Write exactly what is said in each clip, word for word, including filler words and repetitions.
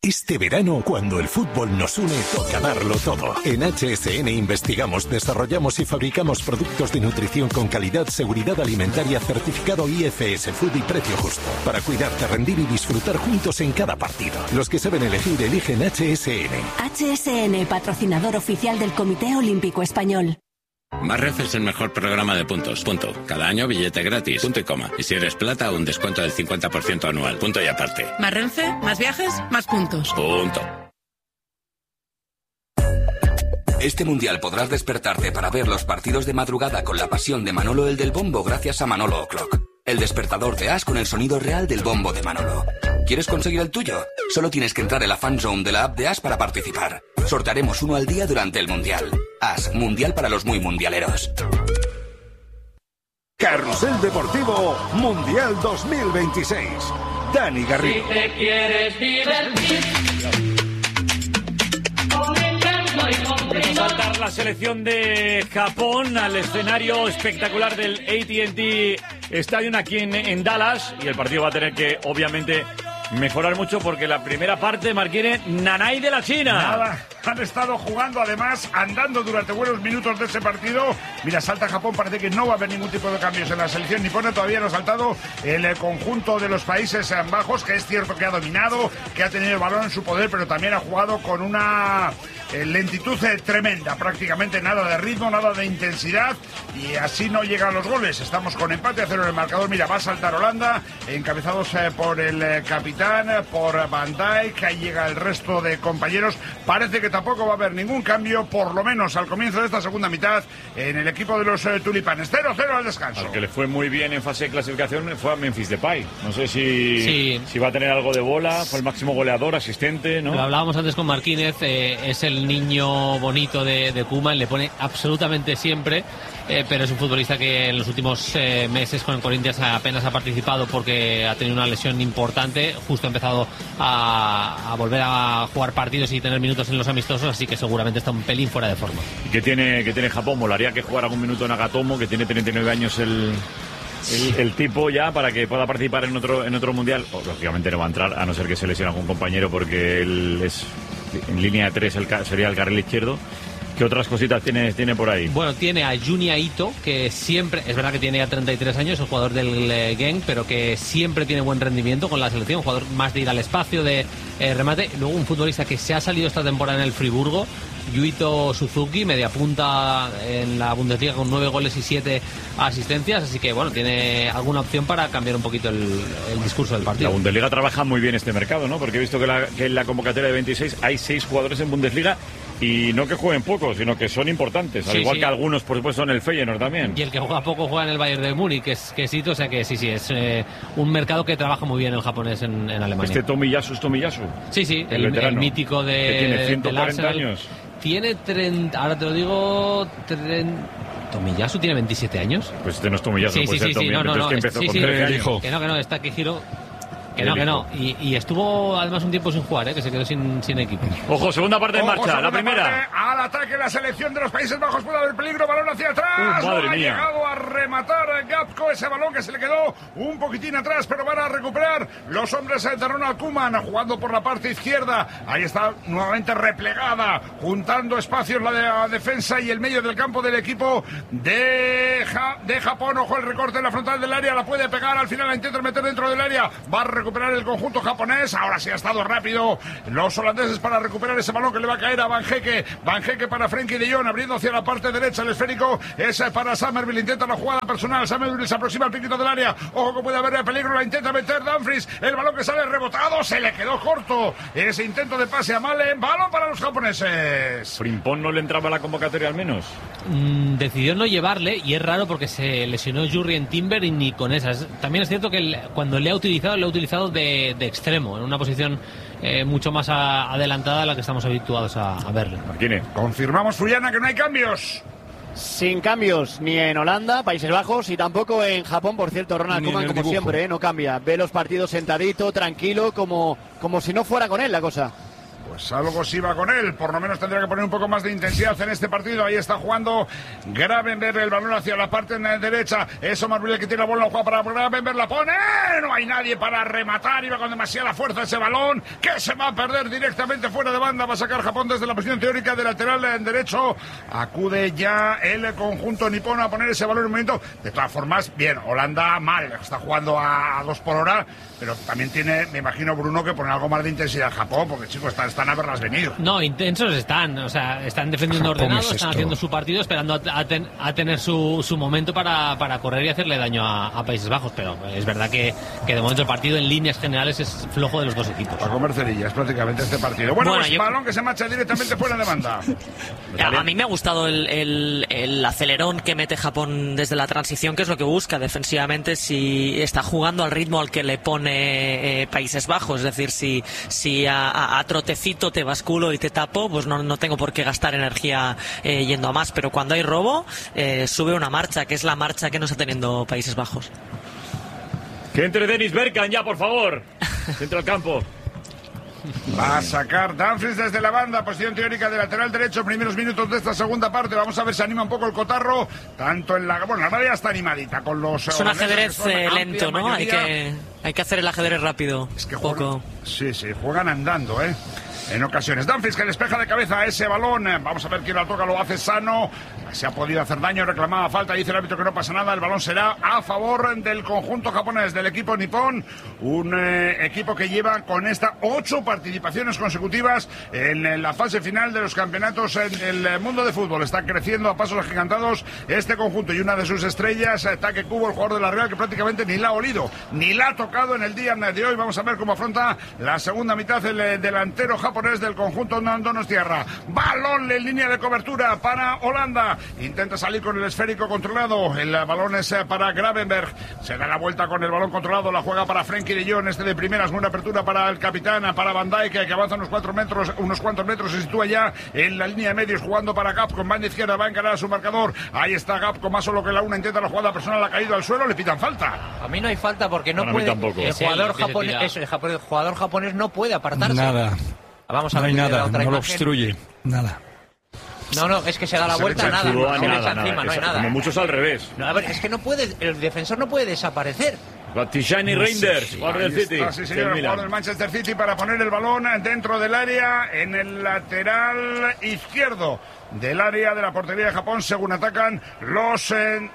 Este verano, cuando el fútbol nos une, toca darlo todo. En H S N investigamos, desarrollamos y fabricamos productos de nutrición con calidad, seguridad alimentaria, certificado I F S Food y precio justo. Para cuidarte, rendir y disfrutar juntos en cada partido. Los que saben elegir, eligen H S N. H S N, patrocinador oficial del Comité Olímpico Español. Más Renfe es el mejor programa de puntos. Punto. Cada año billete gratis. Punto y coma. Y si eres plata, un descuento del cincuenta por ciento anual. Punto y aparte. Más Renfe, más viajes, más puntos. Punto. Este mundial podrás despertarte para ver los partidos de madrugada con la pasión de Manolo el del Bombo gracias a Manolo O'Clock. El despertador de As con el sonido real del bombo de Manolo. ¿Quieres conseguir el tuyo? Solo tienes que entrar en la fanzone de la app de As para participar. Sortearemos uno al día durante el mundial. As, mundial para los muy mundialeros. Carrusel Deportivo Mundial dos mil veintiséis. Dani Garrido. Si te quieres divertir. Empezó a saltar la selección de Japón al escenario espectacular del A T and T Stadium aquí en, en Dallas, y el partido va a tener que, obviamente, mejorar mucho porque la primera parte, Marquine, nanay de la China. Nada, han estado jugando, además, andando durante buenos minutos de ese partido. Mira, salta Japón, parece que no va a haber ningún tipo de cambios en la selección nipona. Todavía no ha saltado el conjunto de los Países Bajos, que es cierto que ha dominado, que ha tenido el balón en su poder, pero también ha jugado con una eh, lentitud eh, tremenda. Prácticamente nada de ritmo, nada de intensidad, y así no llegan los goles. Estamos con empate a cero en el marcador. Mira, va a saltar Holanda, encabezados eh, por el eh, capitán, por Van Dijk. Ahí llega el resto de compañeros. Parece que tampoco va a haber ningún cambio, por lo menos al comienzo de esta segunda mitad, en el equipo de los eh, tulipanes. cero cero al descanso. Al que le fue muy bien en fase de clasificación fue a Memphis Depay. No sé si, sí. si va a tener algo de bola. Fue el máximo goleador, asistente, ¿no? Lo hablábamos antes con Marquínez. Eh, es el niño bonito de, de Koeman. Le pone absolutamente siempre. Eh, pero es un futbolista que en los últimos eh, meses con el Corinthians apenas ha participado porque ha tenido una lesión importante. Justo ha empezado a, a volver a jugar partidos y tener minutos en los amistosos, así que seguramente está un pelín fuera de forma. ¿Y qué tiene, qué tiene Japón? Molaría que jugara algún minuto en Nagatomo, que tiene treinta y nueve años el, el, el tipo ya, para que pueda participar en otro, en otro mundial. O, lógicamente no va a entrar, a no ser que se lesione algún compañero, porque él es en línea de tres, el, sería el carril izquierdo. ¿Qué otras cositas tiene, tiene por ahí? Bueno, tiene a Junya Ito, que siempre, es verdad que tiene ya treinta y tres años, el jugador del eh, Genk, pero que siempre tiene buen rendimiento con la selección, un jugador más de ir al espacio, de eh, remate. Luego un futbolista que se ha salido esta temporada en el Friburgo, Yuito Suzuki, media punta en la Bundesliga con nueve goles y siete asistencias, así que bueno, tiene alguna opción para cambiar un poquito el, el discurso del partido. La Bundesliga trabaja muy bien este mercado, ¿no? Porque he visto que, la, que en la convocatoria de veintiséis hay seis jugadores en Bundesliga. Y no que jueguen poco, sino que son importantes. Al sí, igual sí. que algunos, por supuesto, en el Feyenoord también. Y el que juega poco juega en el Bayern de Múnich, que es que sí, o sea que sí, sí, es eh, un mercado que trabaja muy bien el japonés en, en Alemania. Este Tomiyasu es Tomiyasu. Sí, sí, el, el, el mítico de. Que tiene ciento cuarenta del años. Tiene treinta, ahora te lo digo, treinta. ¿Tomiyasu tiene veintisiete años? Pues este no es Tomiyasu, sí, puede sí, ser sí, Tomiyasu. sí, no, no, no, que empezó sí, con sí, trece años. Que no, que no, está Kihiro. Que no, que no. Y, y estuvo además un tiempo sin jugar, ¿eh? Que se quedó sin, sin equipo. Ojo, segunda parte en Ojo, marcha, la primera. Parte, al ataque la selección de los Países Bajos, puede haber peligro, balón hacia atrás. Uh, madre no ha mía. llegado a rematar Gapco ese balón que se le quedó un poquitín atrás, pero van a recuperar los hombres de Ronald Koeman jugando por la parte izquierda. Ahí está nuevamente replegada, juntando espacios la, de, la defensa y el medio del campo del equipo de, ja, de Japón. Ojo, el recorte en la frontal del área, la puede pegar, al final la intenta meter dentro del área. Va a recuperar el conjunto japonés. Ahora sí ha estado rápido los holandeses para recuperar ese balón que le va a caer a Van Hecke. Van Hecke para Frenkie de Jong, abriendo hacia la parte derecha el esférico. Es para Summerville, intenta la jugada personal. Summerville se aproxima al piquito del área. Ojo que puede haber peligro, la intenta meter Dumfries. El balón que sale rebotado, se le quedó corto. Ese intento de pase a Malen. Balón para los japoneses. ¿Frimpong no le entraba a la convocatoria al menos? Mm, decidió no llevarle, y es raro porque se lesionó Jurrien Timber y ni con esas. También es cierto que el, cuando le ha utilizado, le ha utilizado de, de extremo, en una posición eh, mucho más a, adelantada a la que estamos habituados a, a verle. Marquine. Confirmamos, Fuyana, que no hay cambios. Sin cambios ni en Holanda, Países Bajos, y tampoco en Japón, por cierto. Ronald Koeman, como dibujo. siempre, ¿eh? No cambia. Ve los partidos sentadito, tranquilo, como, como si no fuera con él la cosa. Pues algo sí va con él, por lo menos tendrá que poner un poco más de intensidad en este partido. Ahí está jugando Gravenberch, el balón hacia la parte derecha. Eso Marville que tiene la bola, juega para Gravenberch, la pone. No hay nadie para rematar, iba con demasiada fuerza ese balón, que se va a perder directamente fuera de banda. Va a sacar Japón desde la posición teórica de lateral en derecho. Acude ya el conjunto nipón a poner ese balón en un momento. De todas formas, bien, Holanda mal, está jugando a dos por hora, pero también tiene, me imagino, Bruno, que poner algo más de intensidad Japón, porque chicos, están, están a verlas venir. No, intensos están, o sea, están defendiendo Japón ordenados, es están esto. haciendo su partido, esperando a, a, ten, a tener su, su momento para, para correr y hacerle daño a, a Países Bajos, pero es verdad que, que de momento el partido en líneas generales es flojo de los dos equipos. Para comer cerillas prácticamente este partido. Bueno, Bueno, pues yo- balón que se marcha directamente fuera de banda. A, a mí me ha gustado el, el, el acelerón que mete Japón desde la transición, que es lo que busca defensivamente, si está jugando al ritmo al que le pone eh, Países Bajos, es decir, si, si a, a- a trotecito te basculo y te tapo, pues no, no tengo por qué gastar energía eh, yendo a más, pero cuando hay robo, eh, sube una marcha, que es la marcha que no está teniendo Países Bajos. Que entre Dennis Bergkamp ya, por favor. Dentro del campo. Va a sacar Dumfries desde la banda, posición teórica de lateral derecho, primeros minutos de esta segunda parte. Vamos a ver si anima un poco el cotarro, tanto en la... Bueno, la María está animadita con los... Es un holandeses, ajedrez que son la eh, amplia lento, ¿no? Hay mayoría. que, hay que hacer el ajedrez rápido. Es que poco. Sí, sí, juegan andando, ¿eh? En ocasiones. Dumfries que despeja de cabeza ese balón. Vamos a ver quién la toca, lo hace Sano. Se ha podido hacer daño, reclamaba falta. Dice el árbitro que no pasa nada. El balón será a favor del conjunto japonés, del equipo nipón. Un eh, equipo que lleva con esta ocho participaciones consecutivas en la fase final de los campeonatos en el mundo de fútbol. Está creciendo a pasos agigantados este conjunto. Y una de sus estrellas, Take Kubo, el jugador de la Real, que prácticamente ni la ha olido, ni la ha tocado en el día de hoy. Vamos a ver cómo afronta la segunda mitad el eh, delantero japonés del conjunto Donostiarra. Balón en línea de cobertura para Holanda. Intenta salir con el esférico controlado. El balón es eh, para Gravenberch. Se da la vuelta con el balón controlado. La juega para Frenkie de Jong. Este de primeras. Buena apertura para el capitán, para Van Dijk, que avanza unos cuatro metros, unos cuantos metros. Se sitúa ya en la línea de medios jugando para Gapco. Banda izquierda va a encarar a su marcador. Ahí está Gapco, más solo que la una. Intenta la jugada personal. Ha caído al suelo. Le pitan falta. A mí no hay falta porque no Para mí puede. tampoco. El Es él jugador el que se japonés, tira. eso, el, japonés, el jugador japonés no puede apartarse. Nada. Vamos a No ver hay la nada, otra no lo imagen. obstruye. Nada. No, no, es que se da la Se vuelta, le echa nada. encima, Se le nada, echa nada. encima, no hay Es- nada. Como muchos al revés. No, a ver, es que no puede, el defensor no puede desaparecer. Tijani Reinders, jugador del Ahí City. está, sí, señor, del el Milan. jugador del Manchester City para poner el balón dentro del área, en el lateral izquierdo del área de la portería de Japón, según atacan los eh,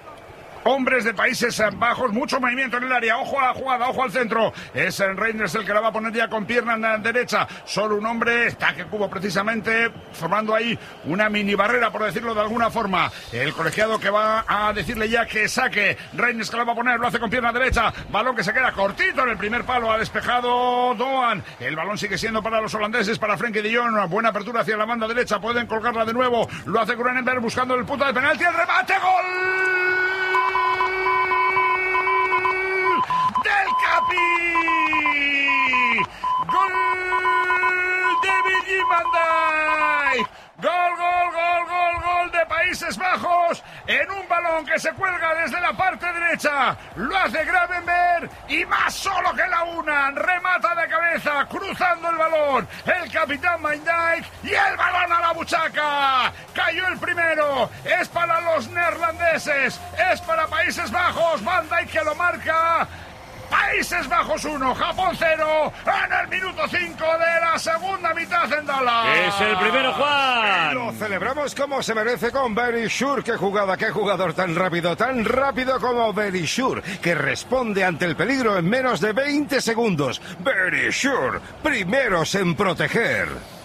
hombres de Países Bajos. Mucho movimiento en el área. Ojo a la jugada, ojo al centro. Es el Reinders el que la va a poner ya con pierna en la derecha. Solo un hombre. Está que Cubo precisamente formando ahí una mini barrera, por decirlo de alguna forma. El colegiado que va a decirle ya que saque. Reinders que la va a poner, lo hace con pierna derecha. Balón que se queda cortito en el primer palo. Ha despejado Doan. El balón sigue siendo para los holandeses, para Frenkie de Jong. Una buena apertura hacia la banda derecha. Pueden colgarla de nuevo. Lo hace Cronenberg buscando el punto de penalti. El remate. ¡Gol! ¡Del Capi! ¡Gol de Virgil van Dijk! ¡Gol, gol, gol, gol, gol de Países Bajos! En un balón que se cuelga desde la parte derecha. Lo hace Gravenberch y más solo que la una. Remata de cabeza, cruzando el balón. El capitán Van Dijk y el balón a la buchaca. Cayó el primero. Es para los neerlandeses. Es para Países Bajos. Van Dijk que lo marca. Países Bajos uno, Japón cero, en el minuto cinco de la segunda mitad en Dallas. Es el primero, Juan. Lo celebramos como se merece con Verisure. Qué jugada, qué jugador tan rápido, tan rápido como Verisure, que responde ante el peligro en menos de veinte segundos. Verisure, primeros en proteger.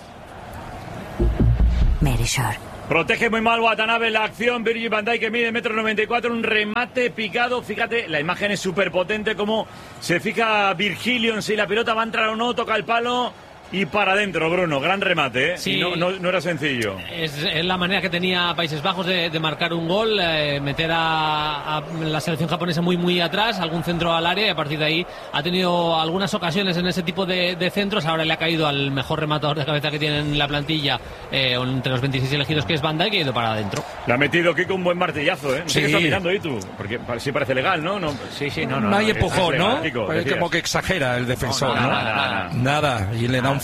Verisure. Protege muy mal Watanabe la acción. Virgil van Dijk, que mide metro noventa y cuatro, un remate picado. Fíjate, la imagen es súper potente, como se fija Virgilio en si la pelota va a entrar o no, toca el palo y para adentro, Bruno. Gran remate, ¿eh? Sí. Y no, no, no era sencillo. Es, es la manera que tenía Países Bajos de, de marcar un gol, eh, meter a, a la selección japonesa muy muy atrás, algún centro al área, y a partir de ahí ha tenido algunas ocasiones en ese tipo de, de centros. Ahora le ha caído al mejor rematador de cabeza que tiene en la plantilla, eh, entre los veintiséis elegidos, que es Van Dijk, que ha ido para adentro. Le ha metido Kiko un buen martillazo, ¿eh? No sé Sí. qué está mirando ahí tú, porque pa- sí parece legal, ¿no? no Sí, sí, no, No, no. hay no, empujón, es ¿no? legal, Kiko, Parece decías. como que exagera el defensor, No, ¿no? nada, nada, nada. Nada, y le da un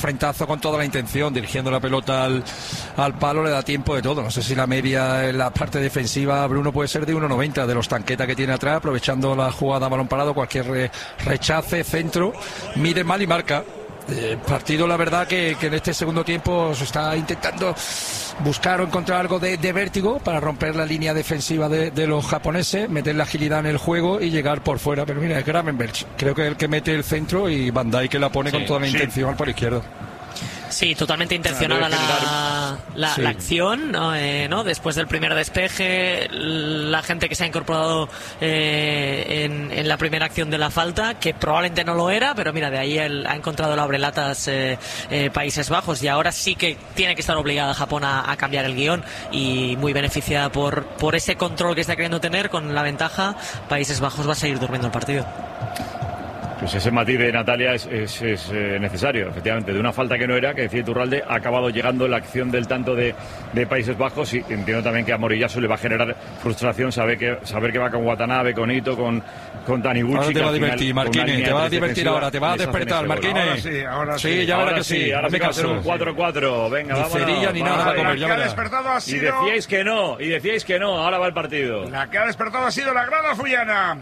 frentazo con toda la intención, dirigiendo la pelota al, al palo, le da tiempo de todo. No sé si la media en la parte defensiva, Bruno, puede ser de uno noventa, de los tanquetas que tiene atrás, aprovechando la jugada a balón parado, cualquier re, rechace, centro, mide mal y marca. El partido, la verdad, que, que en este segundo tiempo se está intentando buscar o encontrar algo de, de vértigo para romper la línea defensiva de, de los japoneses, meter la agilidad en el juego y llegar por fuera. Pero mira, es Gravenberch, creo que es el que mete el centro, y Van Dijk que la pone sí, con toda la sí. intención por izquierda. Sí, totalmente intencionada la, la, sí. la acción, ¿no? Eh, ¿no? Después del primer despeje, la gente que se ha incorporado eh, en, en la primera acción de la falta, que probablemente no lo era, pero mira, de ahí él ha encontrado la abrelatas eh, eh, Países Bajos, y ahora sí que tiene que estar obligada Japón a, a cambiar el guión, y muy beneficiada por, por ese control que está queriendo tener con la ventaja. Países Bajos va a seguir durmiendo el partido. Pues ese matiz de Natalia es, es, es eh, necesario, efectivamente, de una falta que no era, que decía Iturralde, ha acabado llegando la acción del tanto de, de Países Bajos, y entiendo también que a Moriyasu le va a generar frustración saber que, saber que va con Watanabe, con Ito, con, con Taniguchi. Ahora te va a divertir, Marquinhos, te va a divertir ahora, te va a despertar, Marquinhos. Ahora sí, ahora sí. Sí, ya verás que sí, ahora sí va a ser un cuatro cuatro, venga, ni vámonos. cerilla ni nada, comer, ya verás. Ha sido... Y decíais que no, y decíais que no, ahora va el partido. La que ha despertado ha sido la grada fuyana.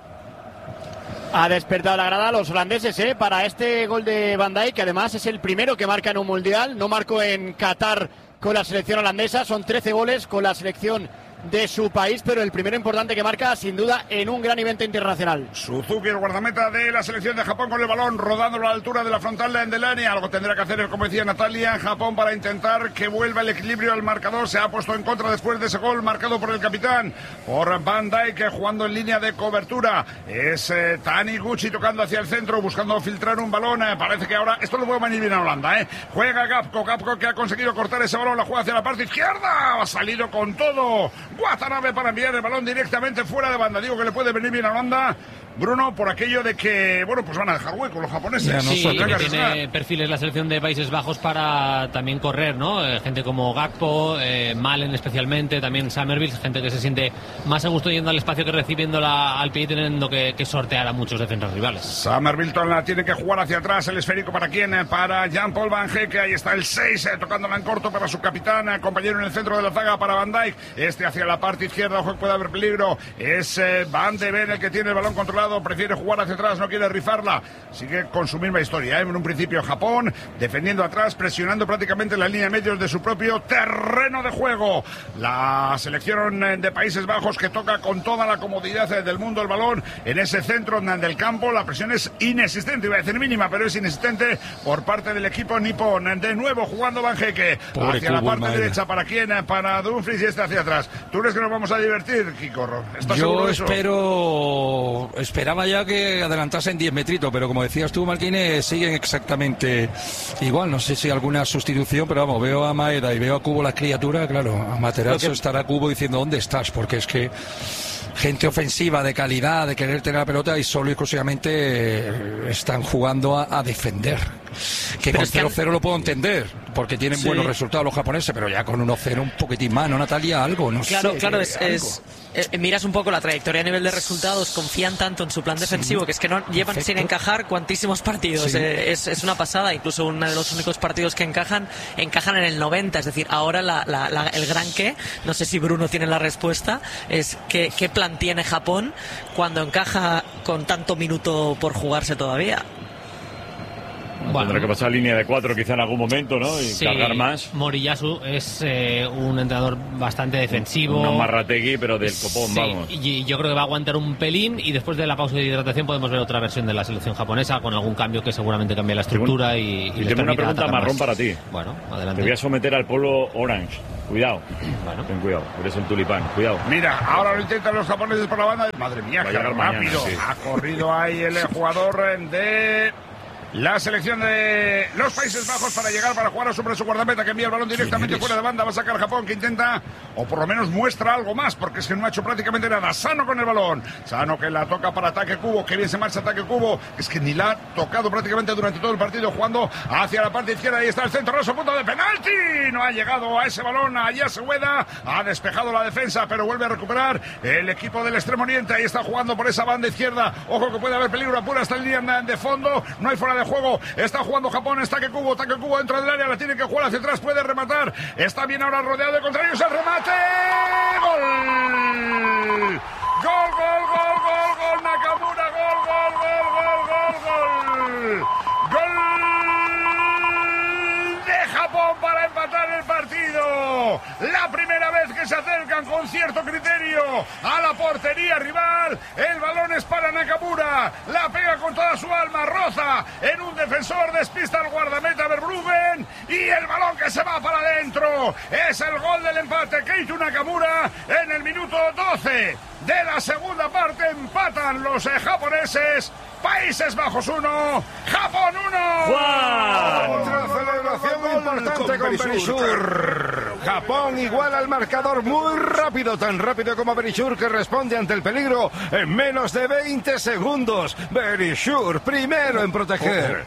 Ha despertado la grada a los holandeses ¿eh? para este gol de Van Dijk, que además es el primero que marca en un mundial. No marcó en Qatar con la selección holandesa, son trece goles con la selección de su país, pero el primero importante que marca sin duda en un gran evento internacional. Suzuki, el guardameta de la selección de Japón, con el balón rodando a la altura de la frontal del área. Algo tendrá que hacer, como decía Natalia, Japón para intentar que vuelva el equilibrio al marcador. Se ha puesto en contra después de ese gol marcado por el capitán, por Van Dijk, jugando en línea de cobertura. Es eh, Taniguchi tocando hacia el centro, buscando filtrar un balón. Eh, parece que ahora esto lo puede venir bien a Holanda. Eh. Juega Gapco, Gapco que ha conseguido cortar ese balón, la juega hacia la parte izquierda. Ha salido con todo Watanabe para enviar el balón directamente fuera de banda. Digo que le puede venir bien a Holanda, Bruno, por aquello de que, bueno, pues van a dejar hueco los japoneses. Sí, que tiene perfiles la selección de Países Bajos para también correr, ¿no? Eh, gente como Gakpo, eh, Malen especialmente, también Summerville, gente que se siente más a gusto yendo al espacio que recibiéndola al pie y teniendo que, que sortear a muchos defensas rivales. Summerville la tiene que jugar hacia atrás, el esférico para quién, para Jean-Paul Van Hecke, ahí está el seis, eh, tocándola en corto para su capitán, eh, compañero en el centro de la zaga para Van Dijk, este hacia la parte izquierda, ojo que puede haber peligro, es eh, Van de Ven el que tiene el balón controlado, prefiere jugar hacia atrás, no quiere rifarla, sigue con su misma historia, ¿eh? En un principio Japón, defendiendo atrás, presionando prácticamente la línea de medios de su propio terreno de juego. La selección de Países Bajos que toca con toda la comodidad del mundo el balón en ese centro del campo, la presión es inexistente, iba a decir mínima, pero es inexistente por parte del equipo nipón. De nuevo jugando Van Hecke hacia la parte derecha, ¿para quién? Para Dumfries, y este hacia atrás. ¿Tú crees que nos vamos a divertir, Kiko? Yo espero, esperaba ya que adelantasen diez metritos, pero como decías tú, Marquines, siguen exactamente igual. No sé si alguna sustitución, pero vamos, veo a Maeda y veo a Kubo, la criatura, claro, a Materazzo que... estará Kubo diciendo ¿dónde estás? Porque es que gente ofensiva, de calidad, de querer tener la pelota, y solo y exclusivamente están jugando a, a defender. Que pero con cero cero han... lo puedo entender, porque tienen sí. buenos resultados los japoneses, pero ya con uno cero un poquitín más, ¿no, Natalia? Algo, no claro, sé. Claro, es, es, eh, miras un poco la trayectoria a nivel de resultados, confían tanto en su plan defensivo, sí, que es que no llevan perfecto. sin encajar cuantísimos partidos. Sí. Eh, es, es una pasada, incluso uno de los únicos partidos que encajan, encajan en el noventa, es decir, ahora la, la, la, el gran qué, no sé si Bruno tiene la respuesta, es que, qué plan tiene Japón cuando encaja con tanto minuto por jugarse todavía. Bueno, tendrá que pasar línea de cuatro quizá en algún momento, ¿no? Y sí, cargar más. Moriyasu es eh, un entrenador bastante defensivo. Un Marrategui, pero del copón, sí, vamos. Y yo creo que va a aguantar un pelín, y después de la pausa de hidratación podemos ver otra versión de la selección japonesa con algún cambio que seguramente cambie la estructura. Tengo, y, y, y tengo una pregunta marrón más. Para ti. Bueno, adelante. Te voy a someter al polo orange. Cuidado. Bueno. Ten cuidado, eres el tulipán. Cuidado. Mira, ahora lo intentan los japoneses por la banda. Madre mía, qué rápido. Mañana, sí. Ha corrido ahí el jugador de la selección de los Países Bajos para llegar, para jugar sobre su guardameta, que envía el balón directamente fuera de banda. Va a sacar Japón, que intenta, o por lo menos muestra algo más, porque es que no ha hecho prácticamente nada. Sano con el balón, Sano que la toca para ataque Kubo, que bien se marcha ataque Kubo, es que ni la ha tocado prácticamente durante todo el partido, jugando hacia la parte izquierda. Ahí está el centro, raso, punto de penalti, no ha llegado a ese balón, allá se Ueda, ha despejado la defensa, pero vuelve a recuperar el equipo del extremo oriente. Ahí está jugando por esa banda izquierda, ojo que puede haber peligro, apura hasta el línea de fondo, no hay fuera de de juego. Está jugando Japón, está que cubo, está que cubo dentro del área, la tiene que jugar hacia atrás, puede rematar. Está bien ahora rodeado de contrarios, el remate. ¡Gol! Gol, gol, gol, gol, gol, Nakamura, gol, gol, gol, gol, gol, gol. Gol de Japón para empatar el partido. La primera vez que se acercan con cierto criterio a la portería rival. El balón es para Nakamura. La pega con toda su alma, roza en un defensor, despista al guardameta Verbruggen y el balón que se va para adentro. Es el gol del empate. Keito Nakamura en el minuto doce de la segunda parte. Empatan los eh, japoneses. Países Bajos uno, Japón uno. Otra celebración importante con Berisur. Japón iguala al marcador muy rápido, tan rápido como Berisur, que responde ante el peligro en menos de veinte segundos. Berisur primero en proteger.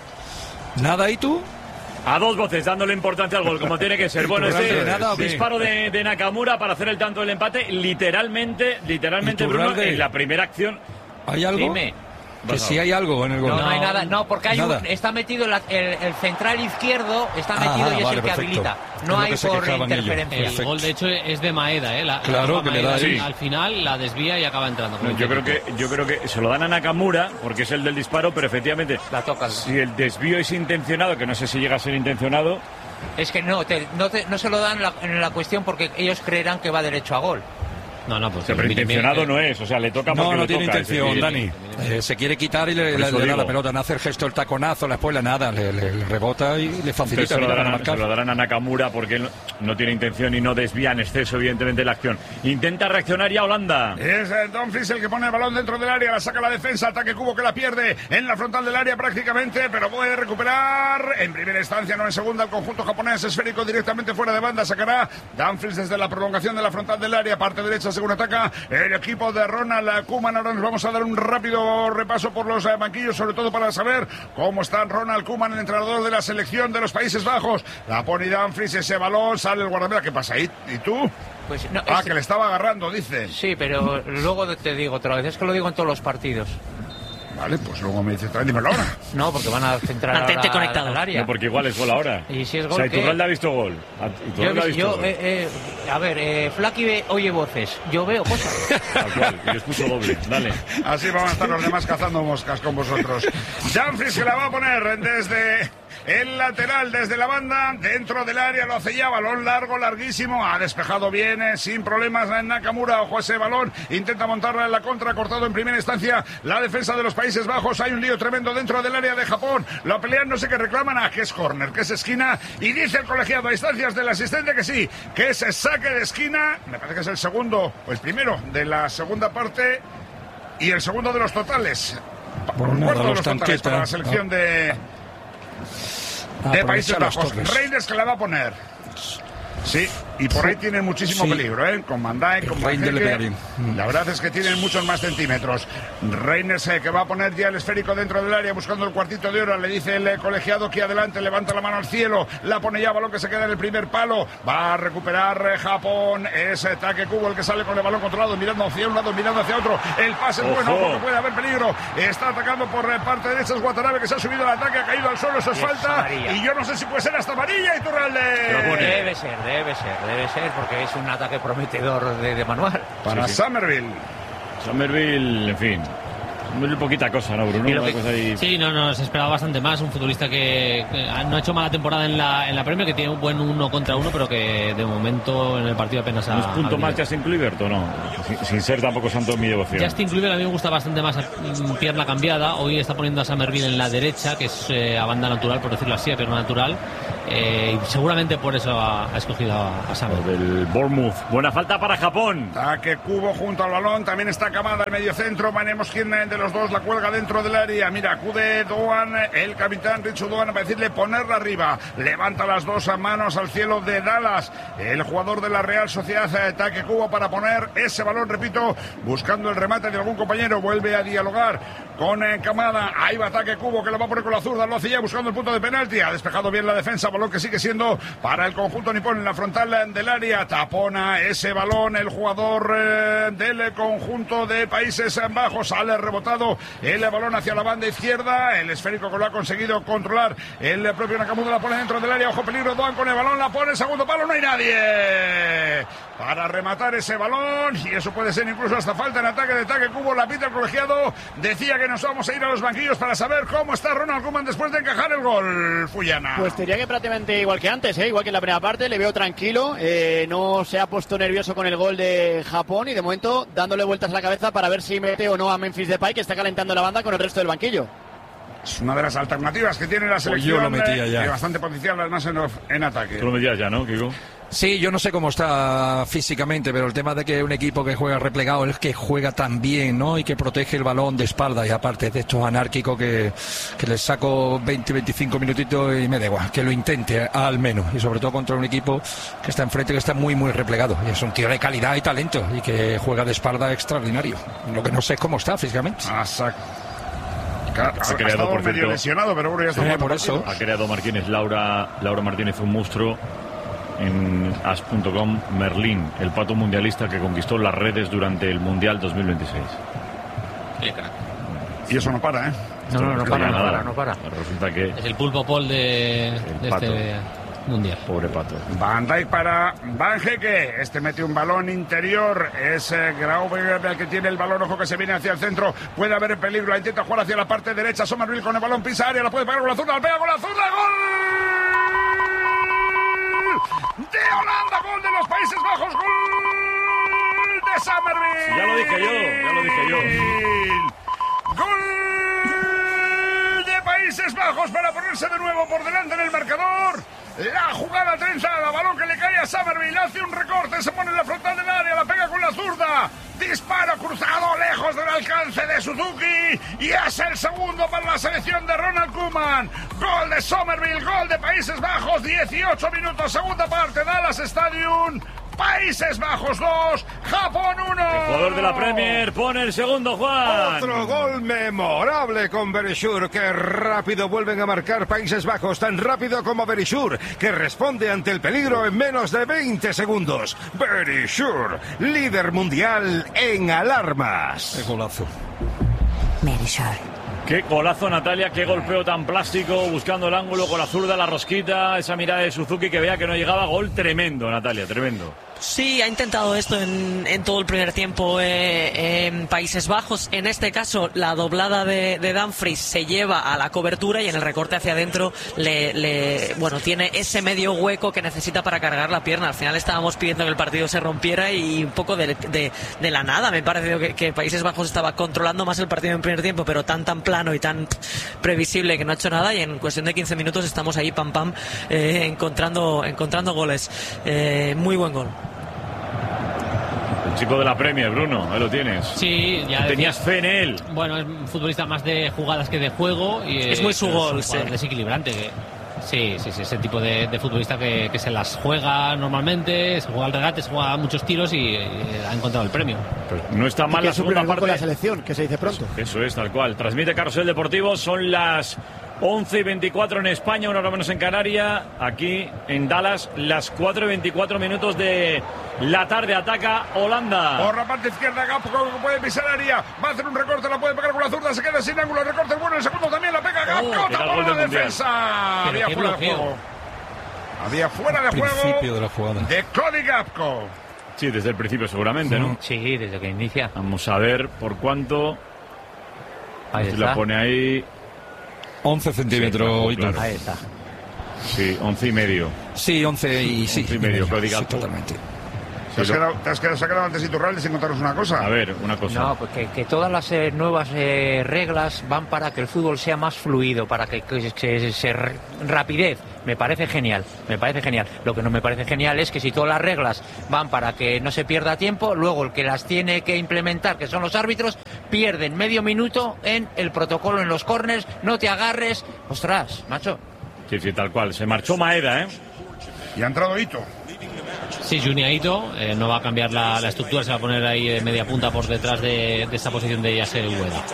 Nada, ¿y tú? A dos voces, dándole importancia al gol, como tiene que ser. Bueno, este nada, disparo de, de Nakamura para hacer el tanto del empate, literalmente, literalmente, Bruno, en la primera acción. ¿Hay algo? Dime. Que si sí hay algo en el gol. No, no hay nada, no, porque hay un, está metido la, el, el central izquierdo, está metido ah, y es vale, el que perfecto. habilita. No hay por interferencia. El gol, de hecho, es de Maeda, ¿eh? La, claro, la que le da ahí. Al final la desvía y acaba entrando. No, yo, creo que, yo creo que se lo dan a Nakamura, porque es el del disparo, pero efectivamente, la toca. Si el desvío es intencionado, que no sé si llega a ser intencionado. Es que no, te, no, te, no se lo dan la, en la cuestión porque ellos creerán que va derecho a gol. No, no, pues. Pero bien, intencionado bien, no es, o sea, le toca porque No, no le tiene toca, intención, Dani. Eh, se quiere quitar y le, le, le da la pelota, no hace el gesto, el taconazo, la espuela, nada, le, le, le rebota y le facilita. Se lo, darán, a, se lo darán a Nakamura porque él no tiene intención y no desvía en exceso, evidentemente, la acción. Intenta reaccionar ya Holanda. Es eh, Dumfries el que pone el balón dentro del área, la saca la defensa, ataque cubo que la pierde en la frontal del área prácticamente, pero puede recuperar en primera instancia, no en segunda, el conjunto japonés esférico directamente fuera de banda, sacará Dumfries desde la prolongación de la frontal del área, parte derecha según ataca el equipo de Ronald Koeman. Ahora nos vamos a dar un rápido repaso por los eh, banquillos, sobre todo para saber cómo está Ronald Koeman, el entrenador de la selección de los Países Bajos. La pone Dumfries, ese balón, sale el guardameta. ¿Qué pasa ahí? ¿Y tú? Pues no, ah, es... que le estaba agarrando, dice. Sí, pero luego te digo otra vez, es que lo digo en todos los partidos. Vale, pues luego me dices, dímelo ahora. No, porque van a centrar Mantente conectado al área. No, porque igual es gol ahora. Y si es gol, o sea, Iturralde ha visto gol. Yo, ha visto yo gol. Eh, eh, a ver, eh, Flaky oye voces. Yo veo cosas. Tal cual, y escucho doble. Dale. Así van a estar los demás cazando moscas con vosotros. Dumfries que la va a poner desde el lateral, desde la banda, dentro del área, lo hace ya, balón largo, larguísimo, ha despejado bien, eh, sin problemas en Nakamura, ojo ese balón, intenta montarla en la contra, cortado en primera instancia la defensa de los Países Bajos, hay un lío tremendo dentro del área de Japón, lo pelean, no sé qué reclaman, a que es córner, que es esquina, y dice el colegiado a instancias del asistente que sí, que es saque de esquina, me parece que es el segundo, o el primero de la segunda parte, y el segundo de los totales, bueno, un cuarto de de los los totales para la selección ah. de... de Países Bajos. Reinders que la va a poner. Sí, y por ahí tienen muchísimo sí. peligro, ¿eh? Con Mandai, con Banjeke. La verdad es que tienen muchos más centímetros. Reinders eh, que va a poner ya el esférico dentro del área buscando el cuartito de hora. Le dice el eh, colegiado que adelante, levanta la mano al cielo. La pone ya, balón que se queda en el primer palo. Va a recuperar eh, Japón. Ese ataque cubo el que sale con el balón controlado, mirando hacia un lado, mirando hacia otro. El pase es bueno, porque puede haber peligro. Está atacando por eh, parte derecha, es Watanabe que se ha subido al ataque, ha caído al suelo, eso es falta. Y yo no sé si puede ser hasta amarilla, Iturralde. Debe ser, debe ser. Debe ser porque es un ataque prometedor de, de manual. Para sí, sí. Somerville. Somerville, en fin. Muy poquita cosa, ¿no, Bruno? Que, cosa ahí... Sí, no, no, se esperaba bastante más. Un futbolista que, que no ha hecho mala temporada en la, en la Premier, que tiene un buen uno contra uno, pero que de momento en el partido apenas ha... ¿Es punto más Justin Kluivert o no? Sin, sin ser tampoco santo en mi devoción. Justin Kluivert a mí me gusta bastante más a pierna cambiada. Hoy está poniendo a Somerville en la derecha, que es eh, a banda natural, por decirlo así, a pierna natural. Eh, y seguramente por eso ha, ha escogido a, a Somerville. Del Bournemouth. Buena falta para Japón. Ataque cubo junto al balón. También está Kamada al medio centro. Veremos quién de los dos la cuelga dentro del área. Mira, acude Doan, el capitán Richard Doan, para decirle ponerla arriba. Levanta las dos manos al cielo de Dallas, el jugador de la Real Sociedad. Ataque cubo para poner ese balón, repito, buscando el remate de algún compañero. Vuelve a dialogar con Kamada. Ahí va ataque cubo que lo va a poner con la zurda. Lo hace ya buscando el punto de penalti. Ha despejado bien la defensa. balón que sigue siendo para el conjunto nipón en la frontal del área. Tapona ese balón el jugador eh, del conjunto de Países Bajos. Sale rebotado el balón hacia la banda izquierda. El esférico que lo ha conseguido controlar el propio Nakamura, la pone dentro del área. Ojo peligro, Doan con el balón, la pone segundo palo, no hay nadie para rematar ese balón, y eso puede ser incluso hasta falta en ataque de ataque. Cubo, la pita el colegiado, decía que nos vamos a ir a los banquillos para saber cómo está Ronald Koeman después de encajar el gol. Fuyana. Pues diría que prácticamente igual que antes, ¿eh? Igual que en la primera parte, le veo tranquilo, eh, no se ha puesto nervioso con el gol de Japón y de momento dándole vueltas a la cabeza para ver si mete o no a Memphis Depay, que está calentando la banda con el resto del banquillo. Es una de las alternativas que tiene la selección. Pues yo lo metía ya. Y bastante potencial además en, en ataque. Tú lo metías ya, ¿no, Kiko? Sí, yo no sé cómo está físicamente, pero el tema de que un equipo que juega replegado es que juega tan bien, ¿no? Y que protege el balón de espalda, y aparte de estos anárquicos que, que les saco veinte, veinticinco minutitos y me da igual, que lo intente al menos, y sobre todo contra un equipo que está enfrente, que está muy muy replegado, y es un tío de calidad y talento y que juega de espalda extraordinario. Lo que no sé es cómo está físicamente. Exacto. Ha, ha creado, por cierto, lesionado, pero bueno, ya está eh, por eso. Ha creado Martínez, Laura, Laura Martínez, un monstruo en as punto com. Merlín, el pato mundialista que conquistó las redes durante el Mundial dos mil veintiséis. Y eso no para, ¿eh? No, no, no, no para, no para, no para. Resulta que es el pulpo Paul de, de este mundial. Pobre pato. Van Dijk para Van Hecke. Este mete un balón interior. Es eh, Grauberg el que tiene el balón. Ojo que se viene hacia el centro. Puede haber peligro. La intenta jugar hacia la parte derecha. Somerville con el balón. Pisa área. La puede pegar con la zurda. La pega con la zurda. ¡Gol! De Holanda. Gol de los Países Bajos. Gol de Somerville. Sí, ya lo dije yo. Ya lo dije yo. Gol de Países Bajos para ponerse de nuevo por delante en el marcador. La jugada trenzada, balón que le cae a Somerville, hace un recorte, se pone en la frontal del área, la pega con la zurda, disparo cruzado lejos del alcance de Suzuki, y es el segundo para la selección de Ronald Koeman. Gol de Somerville, gol de Países Bajos, dieciocho minutos, segunda parte, Dallas Stadium. Países Bajos dos, Japón uno. El jugador de la Premier pone el segundo, Juan. Otro gol memorable con Verisur. Que rápido vuelven a marcar Países Bajos, tan rápido como Verisur, que responde ante el peligro en menos de veinte segundos. Verisur, líder mundial en alarmas. Qué golazo. Verisur. Qué golazo, Natalia, qué golpeo tan plástico, buscando el ángulo con la zurda, la rosquita, esa mirada de Suzuki que veía que no llegaba. Gol tremendo, Natalia, tremendo. Sí, ha intentado esto en, en todo el primer tiempo eh, en Países Bajos. En este caso, la doblada de, de Dumfries se lleva a la cobertura y en el recorte hacia adentro le, le, bueno, tiene ese medio hueco que necesita para cargar la pierna. Al final estábamos pidiendo que el partido se rompiera y un poco de, de, de la nada. Me pareció que, que Países Bajos estaba controlando más el partido en primer tiempo, pero tan tan plano y tan previsible que no ha hecho nada, y en cuestión de quince minutos estamos ahí pam pam eh, encontrando, encontrando goles. Eh, muy buen gol. El chico de la Premier, Bruno, ahí lo tienes. Sí, ya tenías decía, fe en él. Bueno, es un futbolista más de jugadas que de juego. Y, es muy su gol, es un sí. desequilibrante. Que, sí, sí, sí, ese tipo de, de futbolista que, que se las juega normalmente, se juega al regate, se juega muchos tiros y, y ha encontrado el premio. Pues no está mal y que la segunda parte con la selección, que se dice pronto. Eso es, tal cual. Transmite Carrusel Deportivo, son las once y veinticuatro en España, una hora menos en Canarias. Aquí en Dallas, las cuatro y veinticuatro minutos de la tarde. Ataca Holanda. Por la parte izquierda, Gapco que puede pisar área. Va a hacer un recorte, la puede pegar con la zurda. Se queda sin ángulo. El recorte bueno. El segundo también la pega Gapco. Oh, tapó la defensa. Había fuera de juego. Había fuera de juego. Principio de la jugada. De Cody Gapco. Sí, desde el principio seguramente, ¿no? Sí, desde que inicia. Vamos a ver por cuánto. Ahí si está. la pone ahí. once centímetros. Sí, claro. Ahí está. Sí, once y medio. Sí, once y sí. once y medio, Cody Gapco. Sí, totalmente. ¿Te has, quedado, te has quedado, se ha quedado antes Iturralde sin contaros una cosa? A ver, una cosa. No, pues que, que todas las eh, nuevas eh, reglas van para que el fútbol sea más fluido, para que, que, que se rapidez. Me parece genial, me parece genial. Lo que no me parece genial es que si todas las reglas van para que no se pierda tiempo, luego el que las tiene que implementar, que son los árbitros, pierden medio minuto en el protocolo, en los córners, no te agarres. Ostras, macho. Sí, sí, tal cual. Se marchó Maeda, ¿eh? Y ha entrado Ito. Sí, Junia Ito, eh, no va a cambiar la, la estructura, se va a poner ahí de media punta por detrás de, de esta posición de Yasser Ueda. ¡Ojo!